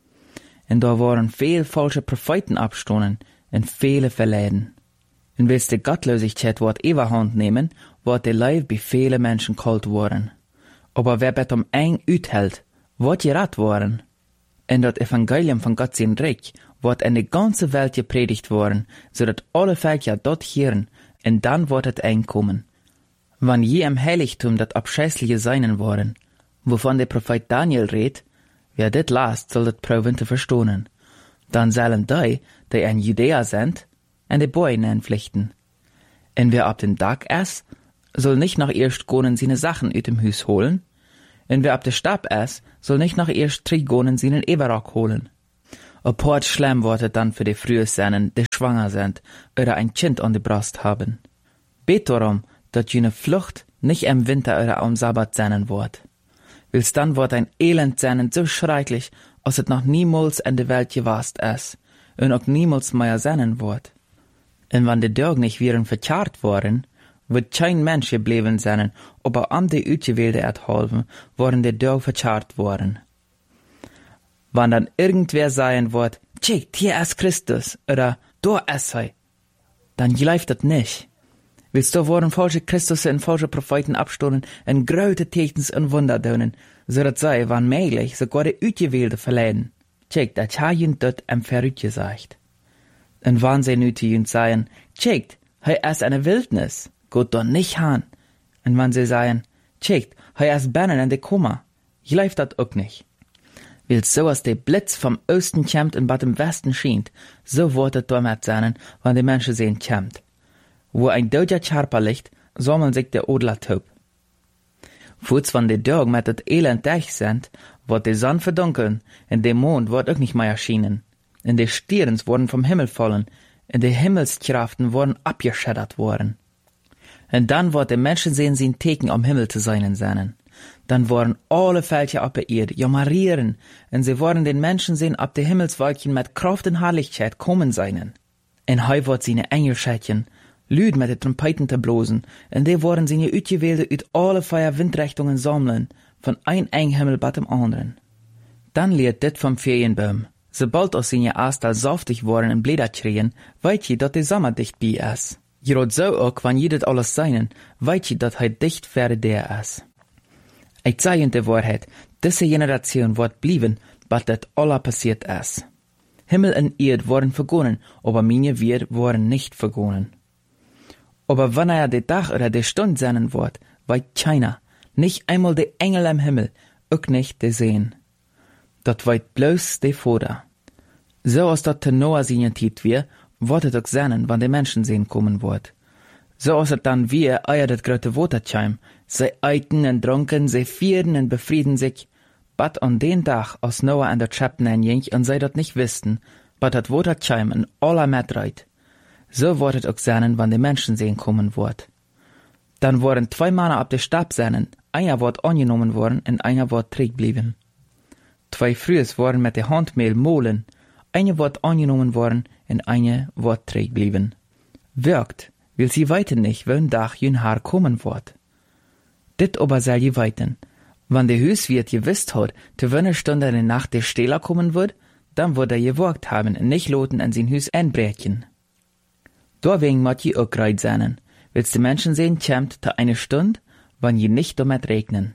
[SPEAKER 2] En da waren veel falsche Propheten abstonen en viele verleiden. En wils de Gottlosigkeit wordt überhand nehmen, wordt de Leib bei viele Menschen kalt worden. Aber wer betom eng uithält, wordt gerat worden. En dat Evangelium von Gott sein Reich wordt in de ganze Welt gepredigt worden, zodat alle Völker dort hören, en dann wordt het eng kommen. Wann je im Heiligtum dat abscheußliche seinen worden, wovon der Prophet Daniel redt, Wer dit last, soll dit proben te verstonen. Dan zullen die in Judäa sind, en de Boyen pflichten. En wer ab den Tag is, soll nicht noch erst gonen seine Sachen uit dem Hus holen, en wer ab de Stab is, soll nicht noch erst 3 gonen seinen Eberrock holen. A paar schlimm wordt dann für die frühe Sennen, die schwanger sind, oder ein Kind an die Brust haben. Bet darum, dat jene Flucht nicht im Winter oder am Sabbat sennen wird. Wils dann wird ein Elend sennen so schrecklich, als es noch niemals in der Welt gewast ist, und auch niemals mehr sennen wird. Und wenn die Dörg nicht wären verkehrt worden, wird kein Mensch geblieben sein, aber am die Utgewählte erhalten, worden die Dörg verkehrt worden. Wenn dann irgendwer sagen wird, tschickt, hier ist Christus, oder da ist er, dann gleift das nicht. Willst du worden falsche Christus und falsche Propheten abstoßen und große Techens und Wunder tun, so dass sie, wann möglich, sogar die Utgewählte verleiden. Tschickt, das hat jünd dort am Verrückt gesagt. Und wann sie nu zu jünd sagen, tschickt, er ist eine Wildnis, geht doch nicht han. Und wenn sie sagen, tschickt, er ist Bannen in de Kummer, gleift das auch nicht. Weil so als der Blitz vom Osten kämmt und bad im Westen schient, so wird es damit sein, wenn die Menschen sehen kämmt. Wo ein doja Charpa liegt, sammeln sich der Odler taub. Voets wenn die Dörg mit das Elend durch sind, wird die Sonne verdunkeln, und der Mond wird auch nicht mehr erschienen. Und die Stirns wurden vom Himmel fallen, und die Himmelskraften wurden abgeschädert worden. Und dann wird der Menschen sehen sein Teken am Himmel zu sein seinen. Dann worden alle Völker ab der Erde jammerieren, und sie worden den Menschen sehen ab der Himmelswolken mit Kraft und Herrlichkeit kommen seinen. Und heu wird seine Engelschädchen, Lüd mit den Trompeten zu blosen, und die worden seine Utgewählte uit alle 4 Windrichtungen sammeln, von ein Enghimmel bat dem anderen. Dann lehrt dit vom Ferienbaum. Sobald aus seine Astal saftig worden und Blätter kriegen, weit je, dat die Sommer dicht bei is. Gerade so auch, wenn je dit alles seinen, weit je, dat hij dicht ver der is. Ich sage in der Wahrheit, diese Generation wird blieben, was das aller passiert ist. Himmel und Erd wurden vergonnen, aber meine wir wurden nicht vergonnen. Aber wenn der Tag oder die Stunde sein wird, weiß keiner, nicht einmal die Engel am Himmel, auch nicht die sehen. Dat weiß bloß die Vater. So als dat te Noah seine Zeit wird es auch sein, wann die Menschen sehen kommen wird. So als es dann wir, eier das große Water käm, sie eiten und trunken, sie vieren und befrieden sich, bat an den Tag, als Noah an der Schöpfen hinging und sie dat nicht wussten, bat das Water käm und aller mitreit. So wird es auch sein, wann die Menschen sehen kommen wird. Dann wurden 2 Männer ab der Stab sein, einer wird angenommen worden und einer wird zurückblieben. 2 Frühes wurden mit der Handmehl mohlen, einer wird angenommen worden und einer wird zurückblieben. Wirkt, will sie weiten nicht, wenn Tag jün Haar kommen wird. Dit aber soll je weiten. Wenn der Hüswirt gewisst hat, zu welcher Stunde in der Nacht der Stehler kommen wird, dann wird gewagt haben und nicht loten an sein Hüs einbrechen. Deswegen muss je auch greit sein, willst die Menschen sehen, kämmt zu eine Stunde, wann je nicht damit regnen.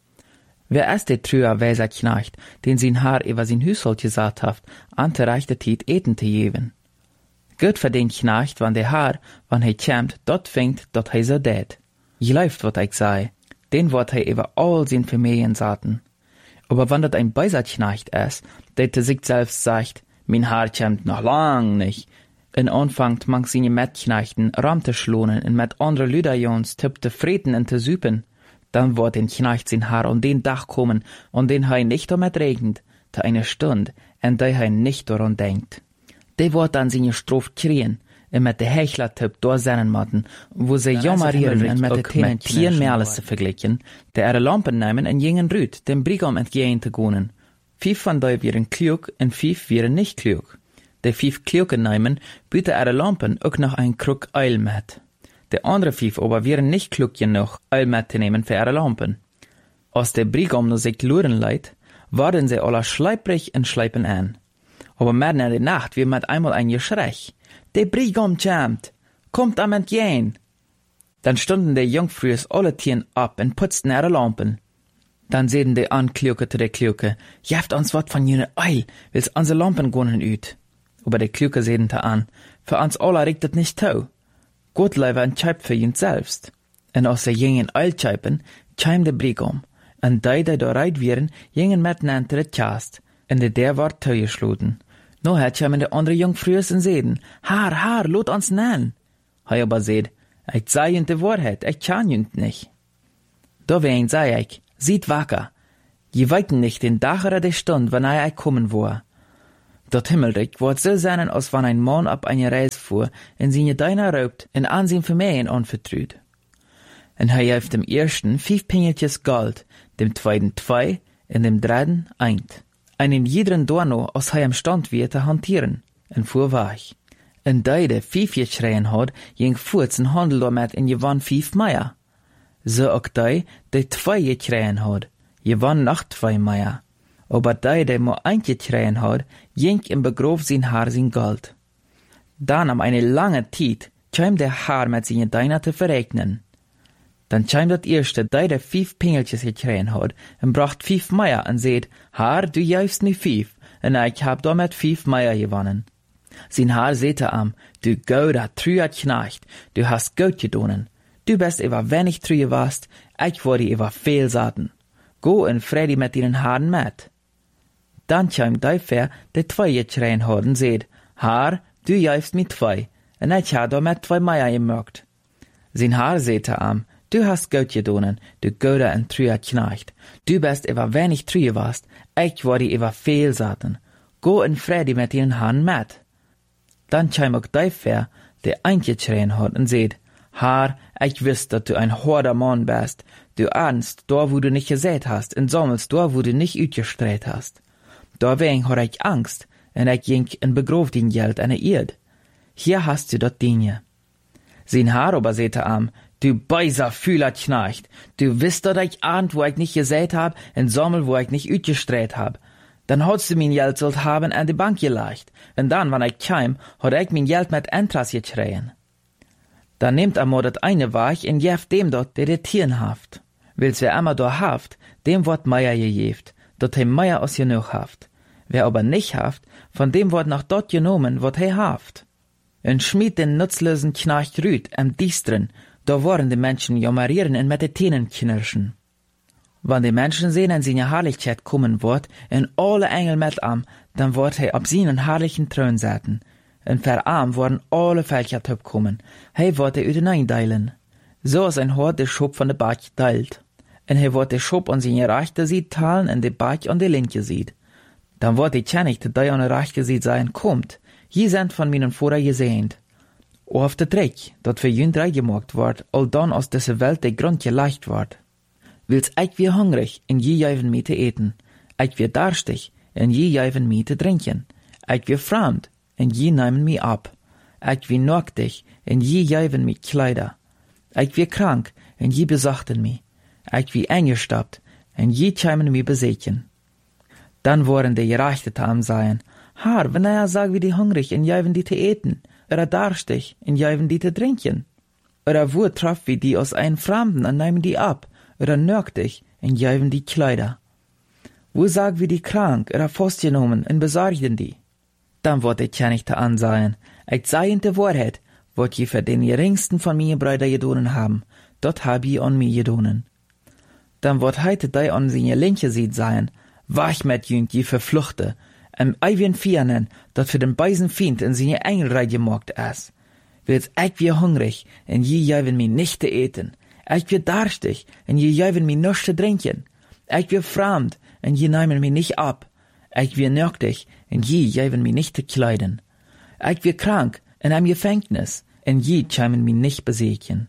[SPEAKER 2] Wer ist der trüher weiser Knecht, den sein Haar über sein Hüshold gesagt hat, an der rechte Zeit eten zu geben? Gott für den Knecht, wann der Haar, wann er kämmt, dort fängt, dort er so dät. Je läuft, wat ich sei, den wird er über all sein Familien saten. Aber wenn dat ein beiser Knecht ist, der zu sich selbst sagt, mein Haar kämmt noch lang nicht, und anfangt mang seine Metknechten ram zu schlonen und mit andre Lüderjons tipp te freten und te süpen, dann wird den Knecht sein Haar an den Dach kommen, und den hei nicht damit regnet, zu einer Stunde, und der hei nicht daran denkt. Der wird dann seine Strophe kriegen, und mit der Hechler-Tipp da seinen Matten, wo sie jammerieren und mit den Tenen Tieren Merles zu vergleichen, der ihre Lampen nehmen und jingen Rüd, dem Brigam entgehen zu gehen. 5 von dei wären klug und 5 wären nicht klug. Die 5 Klugen nehmen, bieten ihre Lampen auch noch ein Krug Öl mit. Die andere 5 aber wären nicht klug genug, Öl mitzunehmen für ihre Lampen. Als der Brigam nur sich luren leiht, werden sie alle schleiprig und schleipen an. Aber mitten in der Nacht wird mit einmal ein Geschrei. Der Brigam kämmt, kommt am entgehen. Dann stunden die Jungfrühes alle Tieren ab und putzten ihre Lampen. Dann sehen die Ankluke zu der Kluke, jeft uns wat von jene Eil, wils unsere Lampen gonnen üt. Aber der Kluke sehen da an, für uns alle regt het nicht tau. Gott leiber ein Scheib für ihn selbst. Und aus der jungen Eilscheiben käm der Brigam,
[SPEAKER 1] En die da reit wieren, gingen met nente het kast, en der wordt thuisgesloten. No het je met de andere jongvrouwen en zeiden, haar, lot ons nan. Hij aber zeid, ik zei je de waarheid, ik kan je niet. Doorheen zei ik, ziet wakker, je weet niet den dag oder de stund, wanneer ik komen woor. Dat Himmelreich wordt so sein, als wann ein Mann ab eine Reis fuhr, en zijn Deiner raubt, en an zijn Familien anvertraut. En hij heeft dem ersten 5 Pingeltjes Gold, dem zweiten 2, en dem dritten 1. En in jederen Dorno, als hij imstand weer te hanteren, en fuhr weg. En die de 5 geschreien had, ging voort zijn handel daarmet en je won 5 Meier. Zo ook die 2 geschreien had, je won nog 2 Meier. Aber die maar 1 geschreien had, ging en begroof zijn haar zijn Gold. Dan am eine lange Tijd, kwam der haar met zijn Deiner te verrekenen. Dan kwam dat eerste, die de 5 Pingeltjes gekregen had, en bracht 5 Meier en zeid, haar, du juist nu 5, en ik heb damit 5 Meier gewonnen. Zijn haar zette am, du gouder, truer knecht, du hast goed gedonen. Du best ewer wenig truie warst, ik word ewer veel zaten. Go en vredi met ihnen haaren met. Dan kwam die ver, de 2 gekregen had, en zeid, haar, du juist mi 2, en ik heb damit 2 Meier gemerkt. Zijn haar zette am, du hast goed gedonen, du gouder en truer knecht. Du best ewer wenig truie warst, ik word ewer veel zaten. Go en vredi met ihnen haaren met. Dan kwam ook die ver, der eingeschreien had, en zeid, haar, ik wist dat du ein harder Mann bist. Du ahnst, da wo du nicht gesät hast, en sammelst da wo du nicht uitgestreut hast. Daarwegen had ik angst, en ik ging en begroof din Geld en eerd. Hier hast du dat Dinge. Zijn haar aber zette am, du beiser Fühlerknecht, du wisst dat ik ahnt, wo ik nicht gesät hab, en sammel, wo ik nicht uitgestreut hab. Dan hadst du mein Geld sollt haben an de Bank gelegt, en dan, wann ik kwam, had ik mein Geld met Entras geschreien. Dan neemt amor dat eine Weich en jeft dem dort, der de Tieren haft. Wils wer immer da haft, dem wordt Meier gejeft, dat hij Meier aus genug haft. Wer aber nicht haft, von dem wordt noch dort genommen, wat hij haft. En schmied den nutzlosen Knecht rüt, diestren, da worden de Menschen jammerieren en met de Tenen knirschen. Wann die Menschen sehen en seine Herrlichkeit kommen wird, en alle Engel mit am, dann wird hij op seinen herrlichen Thron zetten. En verarm worden alle Völker top kommen. Hij wordt de uitenein deilen. So als ein Hort de Schop van de Bach teilt. En hij wordt de Schop an seine rechte Seite teilen en de Bach an de linke Seite. Dan wordt die Tjenigte, die an de rechte Seite sein, kommt. Je sind von meinen Vater gesehnt. Auf de Trick, dat für jün drei gemacht wordt, al dan aus deze Welt de Grund geleicht wordt. Wils ik weer hungrig en je juiven mee te eten. Ik weer darstig en je juiven mee te drinken. Ik weer vreemd en je nemen me ab. Ik weer nacktig en je juiven me Kleider. Ik weer krank en je bezachten me. Ik weer eingestapt en je tjeimen me bezechen. Dan worden de gerechte am sein. Haar, wanneer sagen wir die hungrig en juiven die te eten. Oder darstig en juiven die te drinken. Oder wo treffen wir die aus einem Fremden und nehmen die ab. Oder nöchtig en juiven die Kleider. Wo sagen wir die krank oder festgenommen en besorgen die? Dan wordt ik Tjenigte ansehen. Ik zei in de Wahrheit, wat je für den geringsten von meine Brüder gedonen haben, dort hab je an mir gedonen. Dan wordt heute die an seine linke Seite sein, wach mit jüng je verfluchte, eiwien Viernen, dat für den beisen Fiend in seine Engelrei gemacht is. Wils ik weer hungrig, en je juiven mi nicht te eten. Ik weer darstig, en je juiven mi nichts te drinken. Ik weer vreemd, en je nemen mi nicht ab. Ik weer nöchtig, en je juiven mi nicht te kleiden. Ik weer krank, en am Gefängnis, en je tjeimen mi nicht besechen.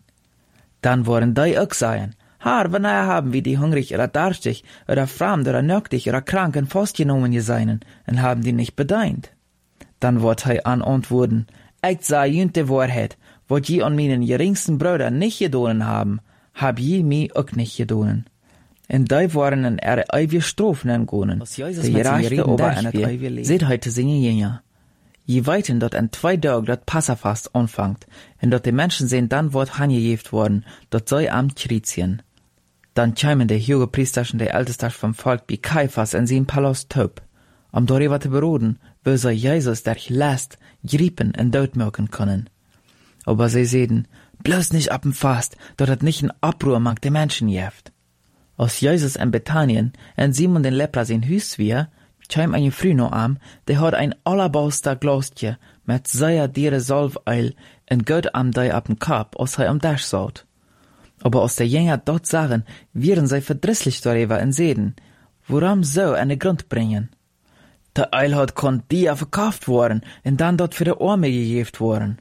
[SPEAKER 1] Dan worden die ook sein. Haar, wanneer haben wir die hungrig oder darstig, oder fremd oder nöchtig oder krank en festgenommen geseinen, en haben die nicht bedeint? Dan wordt hij antwoorden, ik zei jünt de Wahrheit, wat je an meinen geringsten Brüder nicht gedonen haben, hab je mi ook nicht gedonen. En die worden en ewige Strofen entgonen. De gerechte ober en het ewige leven. Seht heute singen jenja. Je weten dat en 2 Tage dat Passafast anfangt, en dat de Menschen sehen dan wordt hangejeft worden, dat zij am Chrizien. Dan tjeimen de hoge Priesterschen de Ältesters vom Volk wie Kaiphas en zijn Palast top, om darüber te beroden, wo zij Jesus der last, griepen en doodmelken können. Aber sie sehen, bloß nicht ab dem Fast, dat het nicht ein Abruhr mag de Menschen jeft. Als Jesus in Bethanien en Simon den Lepra zijn huis weer, kwam een vrouw aan, die had een alabaster glasje met zeer dure zalföl en goud am die op den Kap, als hij am Dash zat. Aber als der Jünger dort sagen, wären sie verdrisslich darüber en seden, woran so eine Grund bringen. Der Öl hat kon dir verkauft worden en dann dort für die Arme gegeben worden.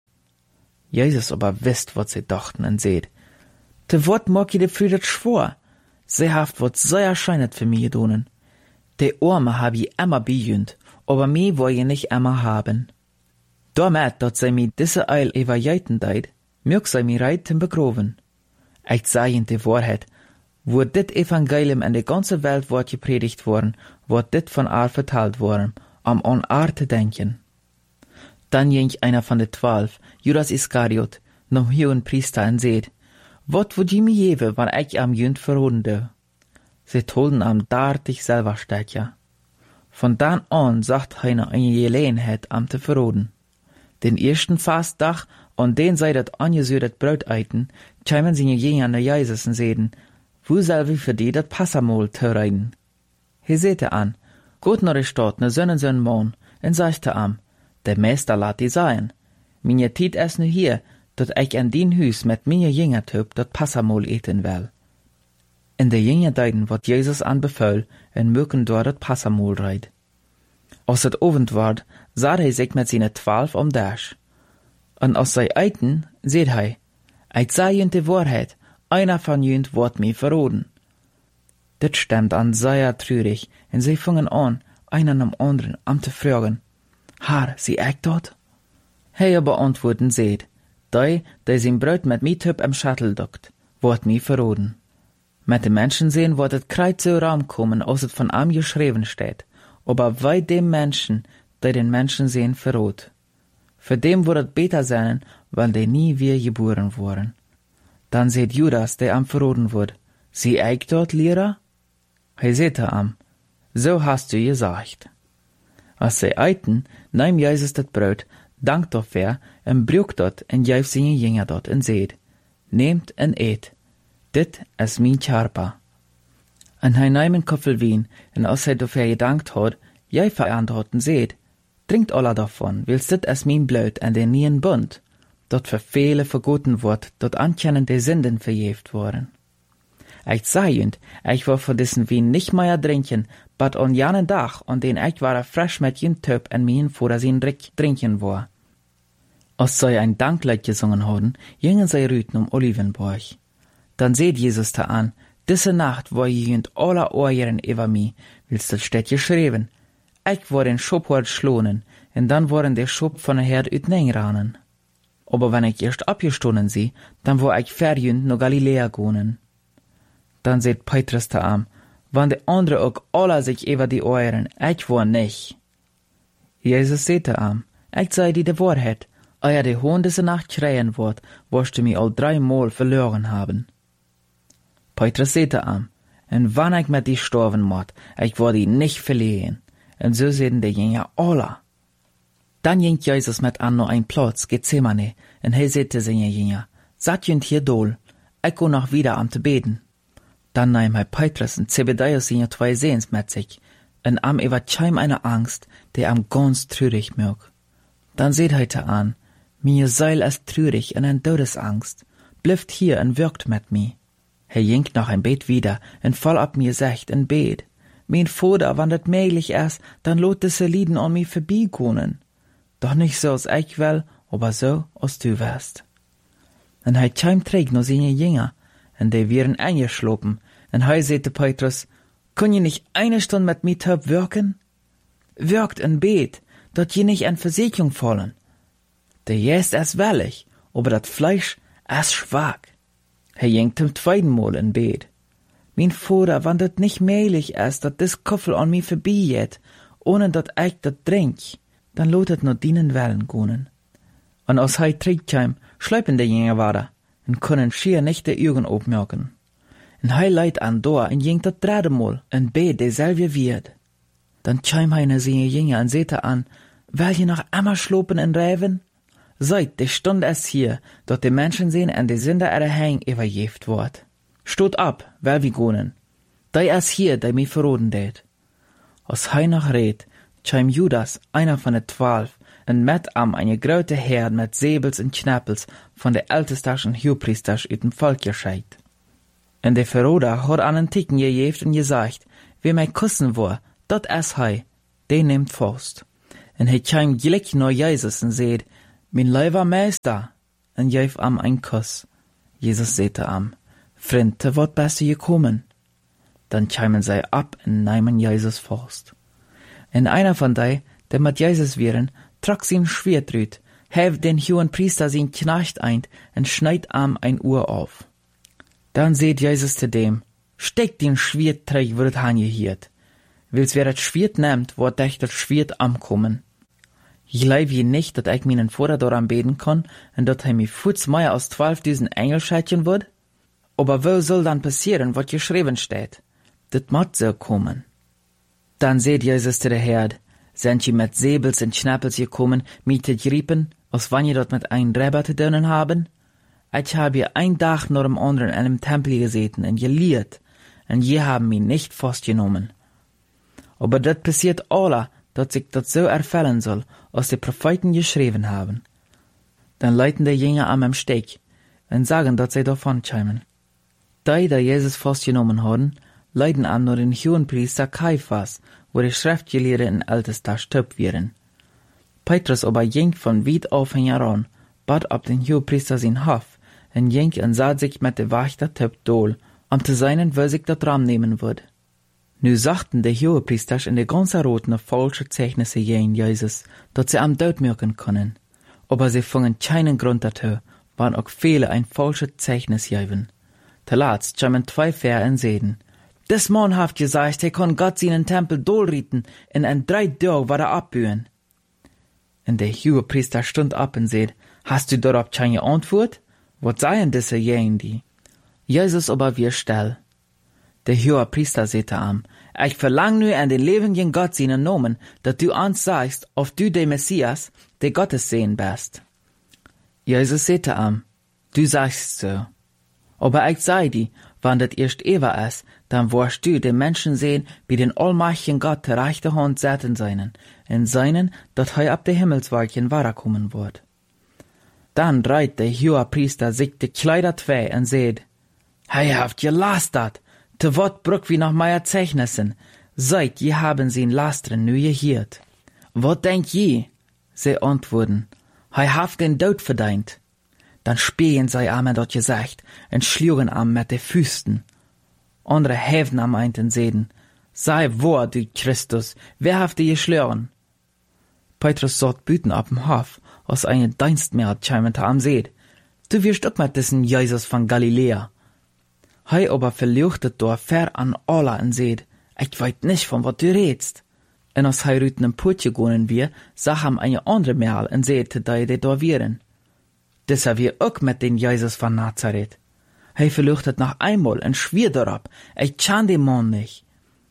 [SPEAKER 1] Jesus aber wisst, wat sie dachten en seht. Te wat mag je de Früh dat schwor? Sie haft wat sehr erscheinet für mich gedonen. Die Arme hab ich immer bejünt, aber mich woll je nicht immer haben. Damit, dat sie mi diese Öl evajeiten deit, mög sie mi reiten begroven. Ich sag ihnen die Wahrheit, wo dit Evangelium in die ganze Welt wordt gepredigt worden, wordt dit von Aar verteld worden, am an Aar te denken. Dann ging einer von de 12, Judas Iskariot, noch hohen Priester en seht, wat wud je mir geven, wann ich am Jünd verroden de? Sie tolden am dartig selber steckja. Von dann an sagt heiner eine Gelegenheit am te verroden. Den ersten Fastdag, und den sei dat angesödet Brot eiten, kämen sie je an der Jesus en seden, wo soll wir für die dat Passamol te reiden? He sehte an, gut nach der Stadt, ne Sonnensohn Mann, en sagte am, der Meister lat die sein. Minje Tiet es nu hier, dat ich an din Hüs mit minje Jünger töp dat Passamol eten will. In der Jünger deiden wat Jesus anbefahl, en mögen dort dat Passamol reit. Als het Abend ward, sah hij sich mit seine 12 am Dash. Und aus sei Eiten, seht hij, ich sag jünt die Wahrheit, einer von jünt wird mir verroden. Dit stemmt an sehr trürig, und sie fingen an, einen am anderen am zu fragen, Herr, sie echt dort? Hij aber antworten seht, die sein Brot mit mir töp am Schattel dockt, wird mir verroden. Mit den Menschen sehen, wird het kreuz so Raum kommen, als het von am geschrieben steht, aber wei dem Menschen, die den Menschen sehen, verrot. Für dem wird het beter sein, weil die nie wieder geboren wurden. Dann seht Judas, der am verroden wird, sie echt dort, Lehrer? He seht am, so hast du gesagt. Als sie eiten, nahm Jesus das Brot, dankt dafür, en brüch dort, en gaf seine Jünger dort, en seht, nehmt en eet, dit is mein Körper. En hij nahm een Koffel Wein, en als hij dafür gedankt hat, jij verantworten seht, trinkt alle davon, willst dit is mein Blut en den nien Bund, dat für viele vergoten wordt, dat ankennen de Sünden verjeft worden. Ich sag jünd, ich war von diesen Wein nicht mehr trinken, but on janen Dach, und den ich war frisch mit jün Töp en mien vor dass ihn trinken war. Als sie ein Danklied gesungen haben, gingen sie rüten Olivenberg. Dann seht Jesus da an, diese Nacht war jünd aller Ohren über mi, willst das steht geschrieben. Ich war den Schopphort schlonen, und dann waren der Schop von der Herd ütneng Aber wenn ich erst abgestonnen sie, dann war ich verjünd no Galiläa gonen. Dann seht Petrus da an, wann de andere auch alle sich über die Ohren, ich war nicht. Jesus seht da an, ich sei die Wahrheit, euer de Hohn diese Nacht schreien wird, wirst du mich all 3 Mal verloren haben. Petrus seht da an, und wann ich mit die sterben mod, ich war die nicht verlehen, und so sehen die Jünger alle. Dann ging Jesus mit an noch ein Platz, Gethsemane, und er sagte seine Jünger, seid jünd hier dol, ich go noch wieder am zu beten. Dann nahm er Petrus und Zebedäus seine 2 Sehens mit sich, und am über scheim eine Angst, der am ganz trürig mög. Dann seht heute an, mir Seil ist trürig und ein Todesangst, blifft hier und wirkt mit mir. Er ging noch ein Bet wieder, und voll ab mir secht und bet. Mein Vater, wann das möglich ist, dann lot diese Lieden an mir vorbeikommen. Doch nicht so als ich will, aber so als du wirst. Und er scheim trägt noch seine Jünger, und die wären eingeschlopen, und er sagte Petrus, kann je nicht eine Stunde mit mir töp wirken? Wirkt und bet, dort je nicht an Versicherung fallen. Der Jäst ist wellig, aber das Fleisch ist schwach. Er ging zum 2. Mal in bet. Mein Vater, wann das nicht möglich ist, dass das Koffel an mir vorbeigeht, ohne dass ich das trink, dann lotet nur dienen Wellen gonen. Und als er trägt, schleipen die Jünger weiter, und können schier nicht die Augen aufmerken. Und er leidt an Dor und ging das 3. Mal und bet derselbe wird. Dann kam einer seine Jünger und sehte an, will je noch einmal schlopen und räven? Seid, die Stunde ist hier, dort die Menschen sehen und die Sünder ihre Hänge überjeft wird. Stot ab, weil wir gonen. Der ist hier, der mich verroden det. Als hij noch redt, chim Judas, einer von den 12, en met am eine grote Herd mit Säbels und Knäppels von der Ältesters und Hohepriesters uit dem Volk gescheit. En der Verroder hat an den Ticken gejeft und gesagt, wer mich kussen will, dat is hij, der nimmt fast. En hij chim gleich nach Jesus und sagt, mein lieber Meister, en geef am ein Kuss. Jesus sagte am, Vriend, te wat bist du gekommen? Dann chimen sie ab und nehmen Jesus fast. En einer von die, der mit Jesus wären, trug sein Schwert rüt, heft den hohen Priester sein Knecht ein und schneid am ein Uhr auf. Dann seht Jesus zu dem, steck den Schwert träg, wird angehiert. Wils wer das Schwert nimmt, wird dich das Schwert ankommen. Ich glaub je nicht, dass ich meinen Vater daran beten kann und dass er mich Fuß mehr als 12.000 Engel schätzen wird? Aber wo soll dann passieren, was geschrieben steht? Das muss so kommen. Dann seht Jesus zu der Herd, sind je mit Säbels und Schnappels gekommen, mich zu griepen, als wann je dort mit einem Räber zu tun haben? Ich habe hier ein Tag nach dem anderen in dem Tempel gesessen und gelehrt, und je haben mich nicht festgenommen. Aber das passiert alle, dass sich das so erfüllen soll, als die Propheten geschrieben haben. Dann leiten die Jünger am Steg und sagen, dass sie davon schämen. Die Jesus festgenommen haben, leiden an nur den Hohenpriester Kaiphas, wo die Schriftgelehrten in Ältester stirbt wären. Petrus aber ging von weit auf heran, bat ab den Hohenpriester sein Hof, und ging und sah sich mit der Wächter Typ dol, zu seinen, wo sich das Ram nehmen würde. Nu sagten die Hohenpriester in der ganzen Roten falsche Zeichnisse gegen Jesus, dass sie am Tod merken können. Aber sie fingen keinen Grund dazu, waren auch viele ein falsches Zeichnis geben. Zuletzt kamen 2 Vers und sehen, des Mann hat gesagt, er kann Gott seinen Tempel dolrieten, und in 3 Tagen war er abbühen. Und der Hohepriester stund ab und sagt, hast du darauf keine Antwort? Was seien diese gegen die? Jesus aber wir still. Der Hohepriester sagte am, ich verlang nu an den lebendigen Gott seinen Namen, dass du uns sagst, ob du der Messias, der Gottes Sohn bist. Jesus sagte am, du sagst so. Aber ich sei dir, wann das erst Eva ist, dann wirst du den Menschen sehen, wie den allmächtigen Gott der rechte Hand setzen seinen, in seinen, dass er ab der Himmelswolken weiterkommen wird. Dann reiht der Hohepriester sich die Kleider zwei und sagt, hei haft gelastert, te wat brück wie nach meiner Zeichnissen, seid je haben sie in Lastren nu gehiert. Wat denkt je? Sie antworten, hei haft den Tod verdient. Dann spähen sei Amen dort gesagt, und schlugen am mit de Füßen. Andere häven am einten sehen, sei wahr, du Christus, wer haft die geschlören? Petrus sagt büten ab dem Hof, als eine Dienstmägd scheimete am seht, du wirst auch mit diesen Jesus von Galiläa. Hei aber verluchtet dort fair an alle und seht, ich weiß nicht, von was du redst. Und als hei rüten im Putje gonen wir, sah ham eine andere Merl und seht, da die da wären. Das haben wir auch mit den Jesus von Nazareth. Hei verluchtet noch einmal und schwier darauf, ich kann den Mann nicht.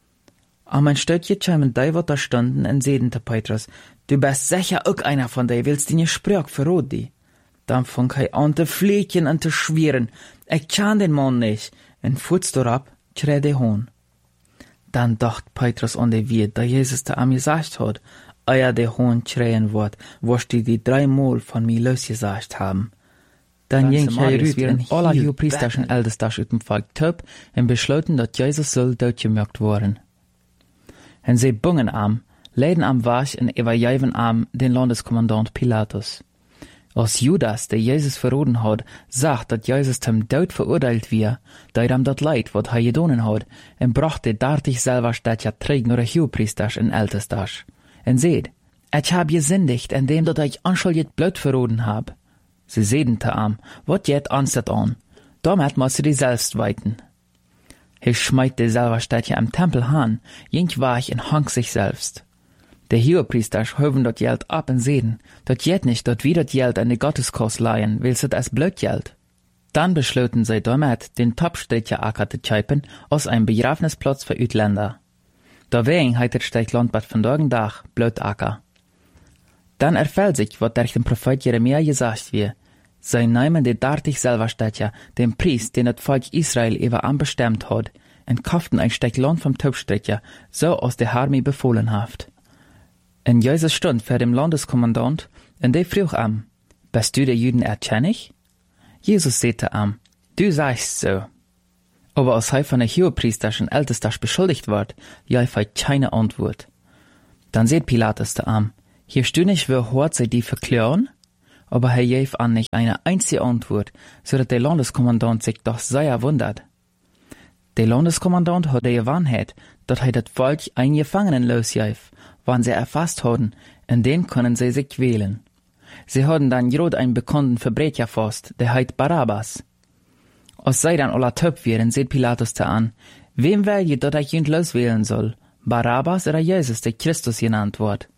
[SPEAKER 1] Am ein Stöckchen scheimen die, wat da standen, und sehen zu Petrus, du bist sicher auch einer von die, willst die nicht Sprach verrot die. Dann fang hei an zu fliegen und zu schweren, ich kann den Mann nicht, und futz darauf, schreit der Hohn. Dann dacht Petrus an die Wirt, da Jesus da am gesagt hat, euer der Hohn schreien wird, wirst du die 3 Mal von mir losgesagt haben. Dann ging er rüt in alle Hohepriesterschen Ältesters ut dem Volk töp und beschloten, dass Jesus soll dotgemerkt worden. Und sie bungen am, leiden am Wasch und übergeben am den Landeskommandant Pilatus. Als Judas, der Jesus verroden hat, sagt, dass Jesus zum Tod verurteilt wird, da ihm das Leid, was er gedonen hat, und brachte dartig selber statt ja träg nur der Hohepriesters und Ältesters. Und seht, ich hab gesündigt, indem dat ich anschuldigt Blut verroden hab. Sie sehen te am, wat jet anstet an, damit muss sie die selbst weiten. Er schmeite selber statt ja am Tempel han, jink war ich und hang sich selbst. Der Hohepriester höven dort Geld ab und sehen, dort jet nicht dort wieder Geld an die Gotteskost leihen, willst es als blöd Geld. Dann beschloten sie damit, den Topstädtcher Acker zu scheipen, aus einem Begrafnisplatz für Utländer. Deswegen heißt steigt Landbad von Dach blöd Acker. Dann erfällt sich, was durch den Prophet Jeremia gesagt wird. Sie nehmen die dartig selber Städtcher, den Priest, den das Volk Israel über anbestimmt hat,
[SPEAKER 2] en kauften ein Stück Land vom Taubstrecker, so aus der Armee befohlen haft. En Jesus stund vor dem Landeskommandant, en der frug am, bist du der Juden erkennig? Jesus sagte am, du sagst so. Aber als er von der Hohepriesterschen Ältester beschuldigt ward, gab er keine Antwort. Dann sagt Pilatus der am, hier du nicht, wie hart sie die verklären? Aber er gab an nicht eine einzige Antwort, so dass der Landeskommandant sich doch sehr wundert. Der Landeskommandant hat die Gewahrheit, dass er das Volk einen Gefangenen losgab, wann sie erfasst haben, und den können sie sich quälen. Sie haben dann gerade einen bekannten Verbrecher fast, der heißt Barabbas. Als sie dann alle taub wären, sieht Pilatus da an, wem will je, dass ich ihn loswählen soll, Barabbas oder Jesus, der Christus genannt wird?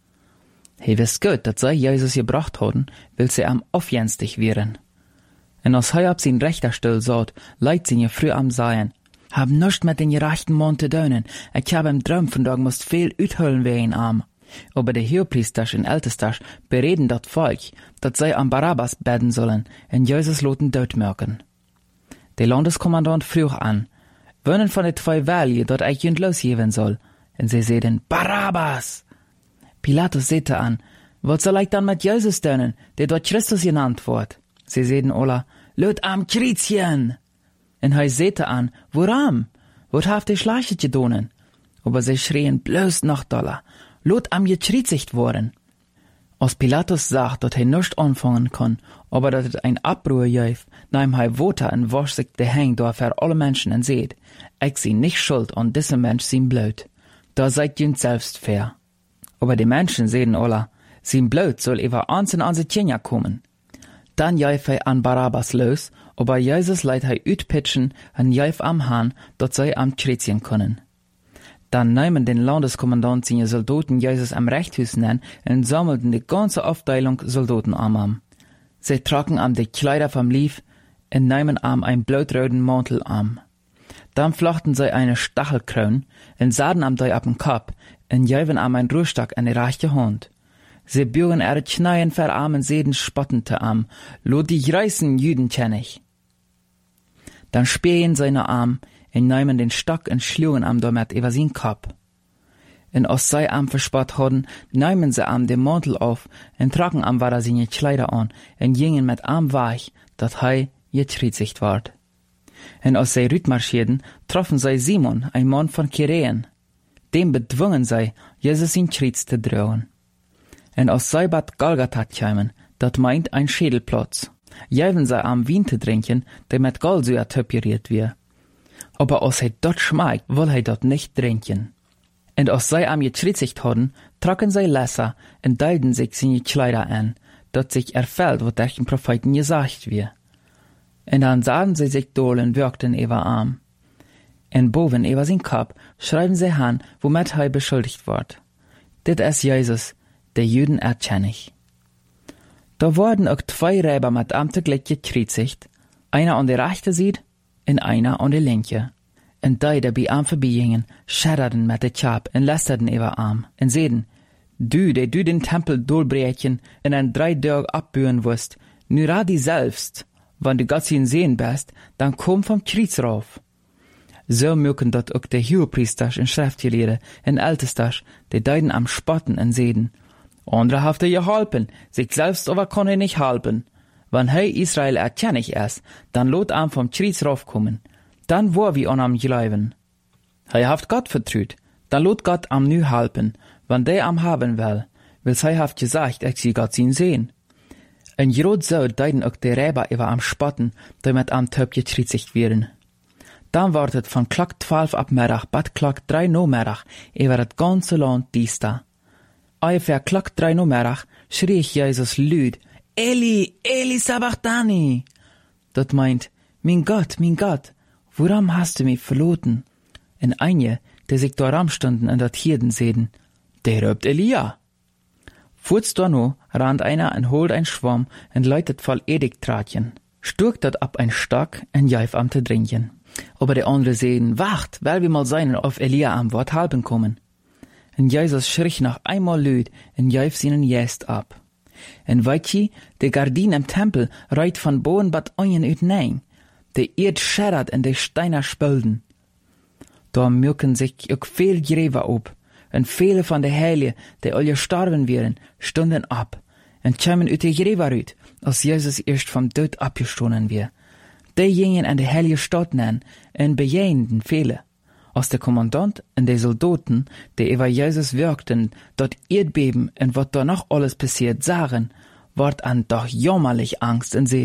[SPEAKER 2] He wisst gut, dass sie Jesus gebracht haben, weil sie am aufjenstig wären. Und als er ab sein rechter Stuhl saht, leid sie früh am Seien, hab nischt mit den gerechten Mann zu tun, ich hab im Traum von Tag musst viel uthüllen wie ein Arm. Aber der Hohepriester und Ältester bereden dat Volk, dass sie am Barabbas beten sollen, und Jesus loten dort merken. Der Landeskommandant frug an, wollen von den zwei Wählen, dat ich ihn losgeben soll? Und sie sagen, Barabbas! Pilatus sagte an, was soll ich dann mit Jesus tun, der dort Christus genannt wird? Sie sagen alle, lot am Kreuzchen! Und er sagte an, woran? Wat haft ihr Schleiche getan? Aber sie schrien bloß noch doller, lot am gekreuzigt worden. Als Pilatus sagt, dass er nicht anfangen kann, aber dass es ein Abruhr gab, nahm er Water und wasch sich die Hände da für alle Menschen und seht, ich sie nicht schuld an diesem Mensch sein Blut. Da seid ihr selbst fair. Aber die Menschen sehen alle, sein Blut soll über eins und an Kinder kommen. Dann gab er an Barabbas los, aber Jesus leiht er utpitchen und gab am Hahn, dass sie am Kreuzchen können. Dann nahmen den Landeskommandant seine Soldaten Jesus am Rechtshus an und sammelten die ganze Aufteilung Soldaten am. Sie tragen am die Kleider vom Lief und nahmen am einen blutroten Mantel am. Dann flochten sie eine Stachelkrone und sahen am die ab den Kopf und gaben am einen Ruhestock an die rechte Hand. Sie bürgen ihre Kneien verarmen Seden spottente am, lo die reißen Juden kenn ich. Dann spähen seine Arm und nahmen den Stock und schlugen am damit über sein Kopf. Und als sie am verspott hatten, nahmen sie am den Mantel auf und tragen am wieder seine Kleider an und gingen mit am weich, dass er gekreuzigt ward. Und als sie rütmarschierten, troffen sie Simon, ein Mann von Kyreen. Dem bedwungen sie, Jesus in Kreuz zu drohen. Und als sie bad Golgatha kämen, dat meint ein Schädelplatz, gaven sie am Wein zu trinken, der mit Galsäure temperiert wird. Aber als er dort schmeckt, will er dort nicht trinken. Und als sie am gekreuzigt hatten, trocken sie Lesser und teilten sich seine Kleider an, dat sich erfällt, was durch den Propheten gesagt wird. Und dann sahen sie sich dohl und wirkten über Arm. Und boven über sein Kopf schreiben sie an, womit er beschuldigt wird. Dit ist Jesus, der Juden erkennig. Da wurden auch zwei Räber mit am teglich gekreuzigt, einer an der rechten Seite und einer an der linken. Und die, die bei am vorbeigingen, schäderten mit der Chap und lästerten über Arm und seden, du, der du den Tempel durchbrechen und in 3 Tagen abbühen wirst, nur radi selbst, wenn du Gott ihn sehen bist, dann komm vom Kreuz rauf. So mögen dort auch der Hohepriester und Schriftgelehrte und Ältester, die deiden am Spotten und seden, andere haft er geholpen, sich selbst aber kann er nicht halten. Wenn er Israel erkennig ist, dann lot am vom Kreuz raufkommen. Dann wo wir an am glauben. Er haft Gott vertraut, dann lot Gott am nu halpen, wenn der am haben will, weil er haft gesagt, ich sie Gott ihn sehen. Und gerade so deiden auch die Räber über am Spotten, damit am Töp gekreuzigt werden. Dann wartet von Klock 12 ab Mittag bis Klock 3 no Mittag über das ganze Land dies da. Ungefähr Klock 3 no Mittag schrie ich Jesus laut, Eli, Eli sabachthani. Das meint, mein Gott, warum hast du mich verloren? Und einige, die sich da rumstanden und das Hirten sehen, der röbt Elia. Furz da no, rannt einer und holt ein Schwamm und läutet voll Edigtratchen, sturkt dat ab ein Stock und jaif am zu trinken. Aber die andere sehen, wacht, weil wir mal seinen auf Elia am Wort halben kommen. Und Jesus schrie noch einmal laut und jaif seinen Jäst ab. Und weitje, die Gardin im Tempel reit von boven bat onjen uit nein. Die Erd schärrt und die Steiner spölden.
[SPEAKER 1] Da merken sich auch viel Gräber ab. Und viele von den Heiligen, die alle gestorben wären, stunden ab und kamen uit die Gräber uit, als Jesus erst vom Tod abgestoßen wär. Die gingen an die heilige Stadt nein und bejahenden viele. Als der Kommandant und die Soldaten, die über Jesus wirkten, dort Erdbeben und was danach alles passiert sahen, ward an doch jämmerlich Angst und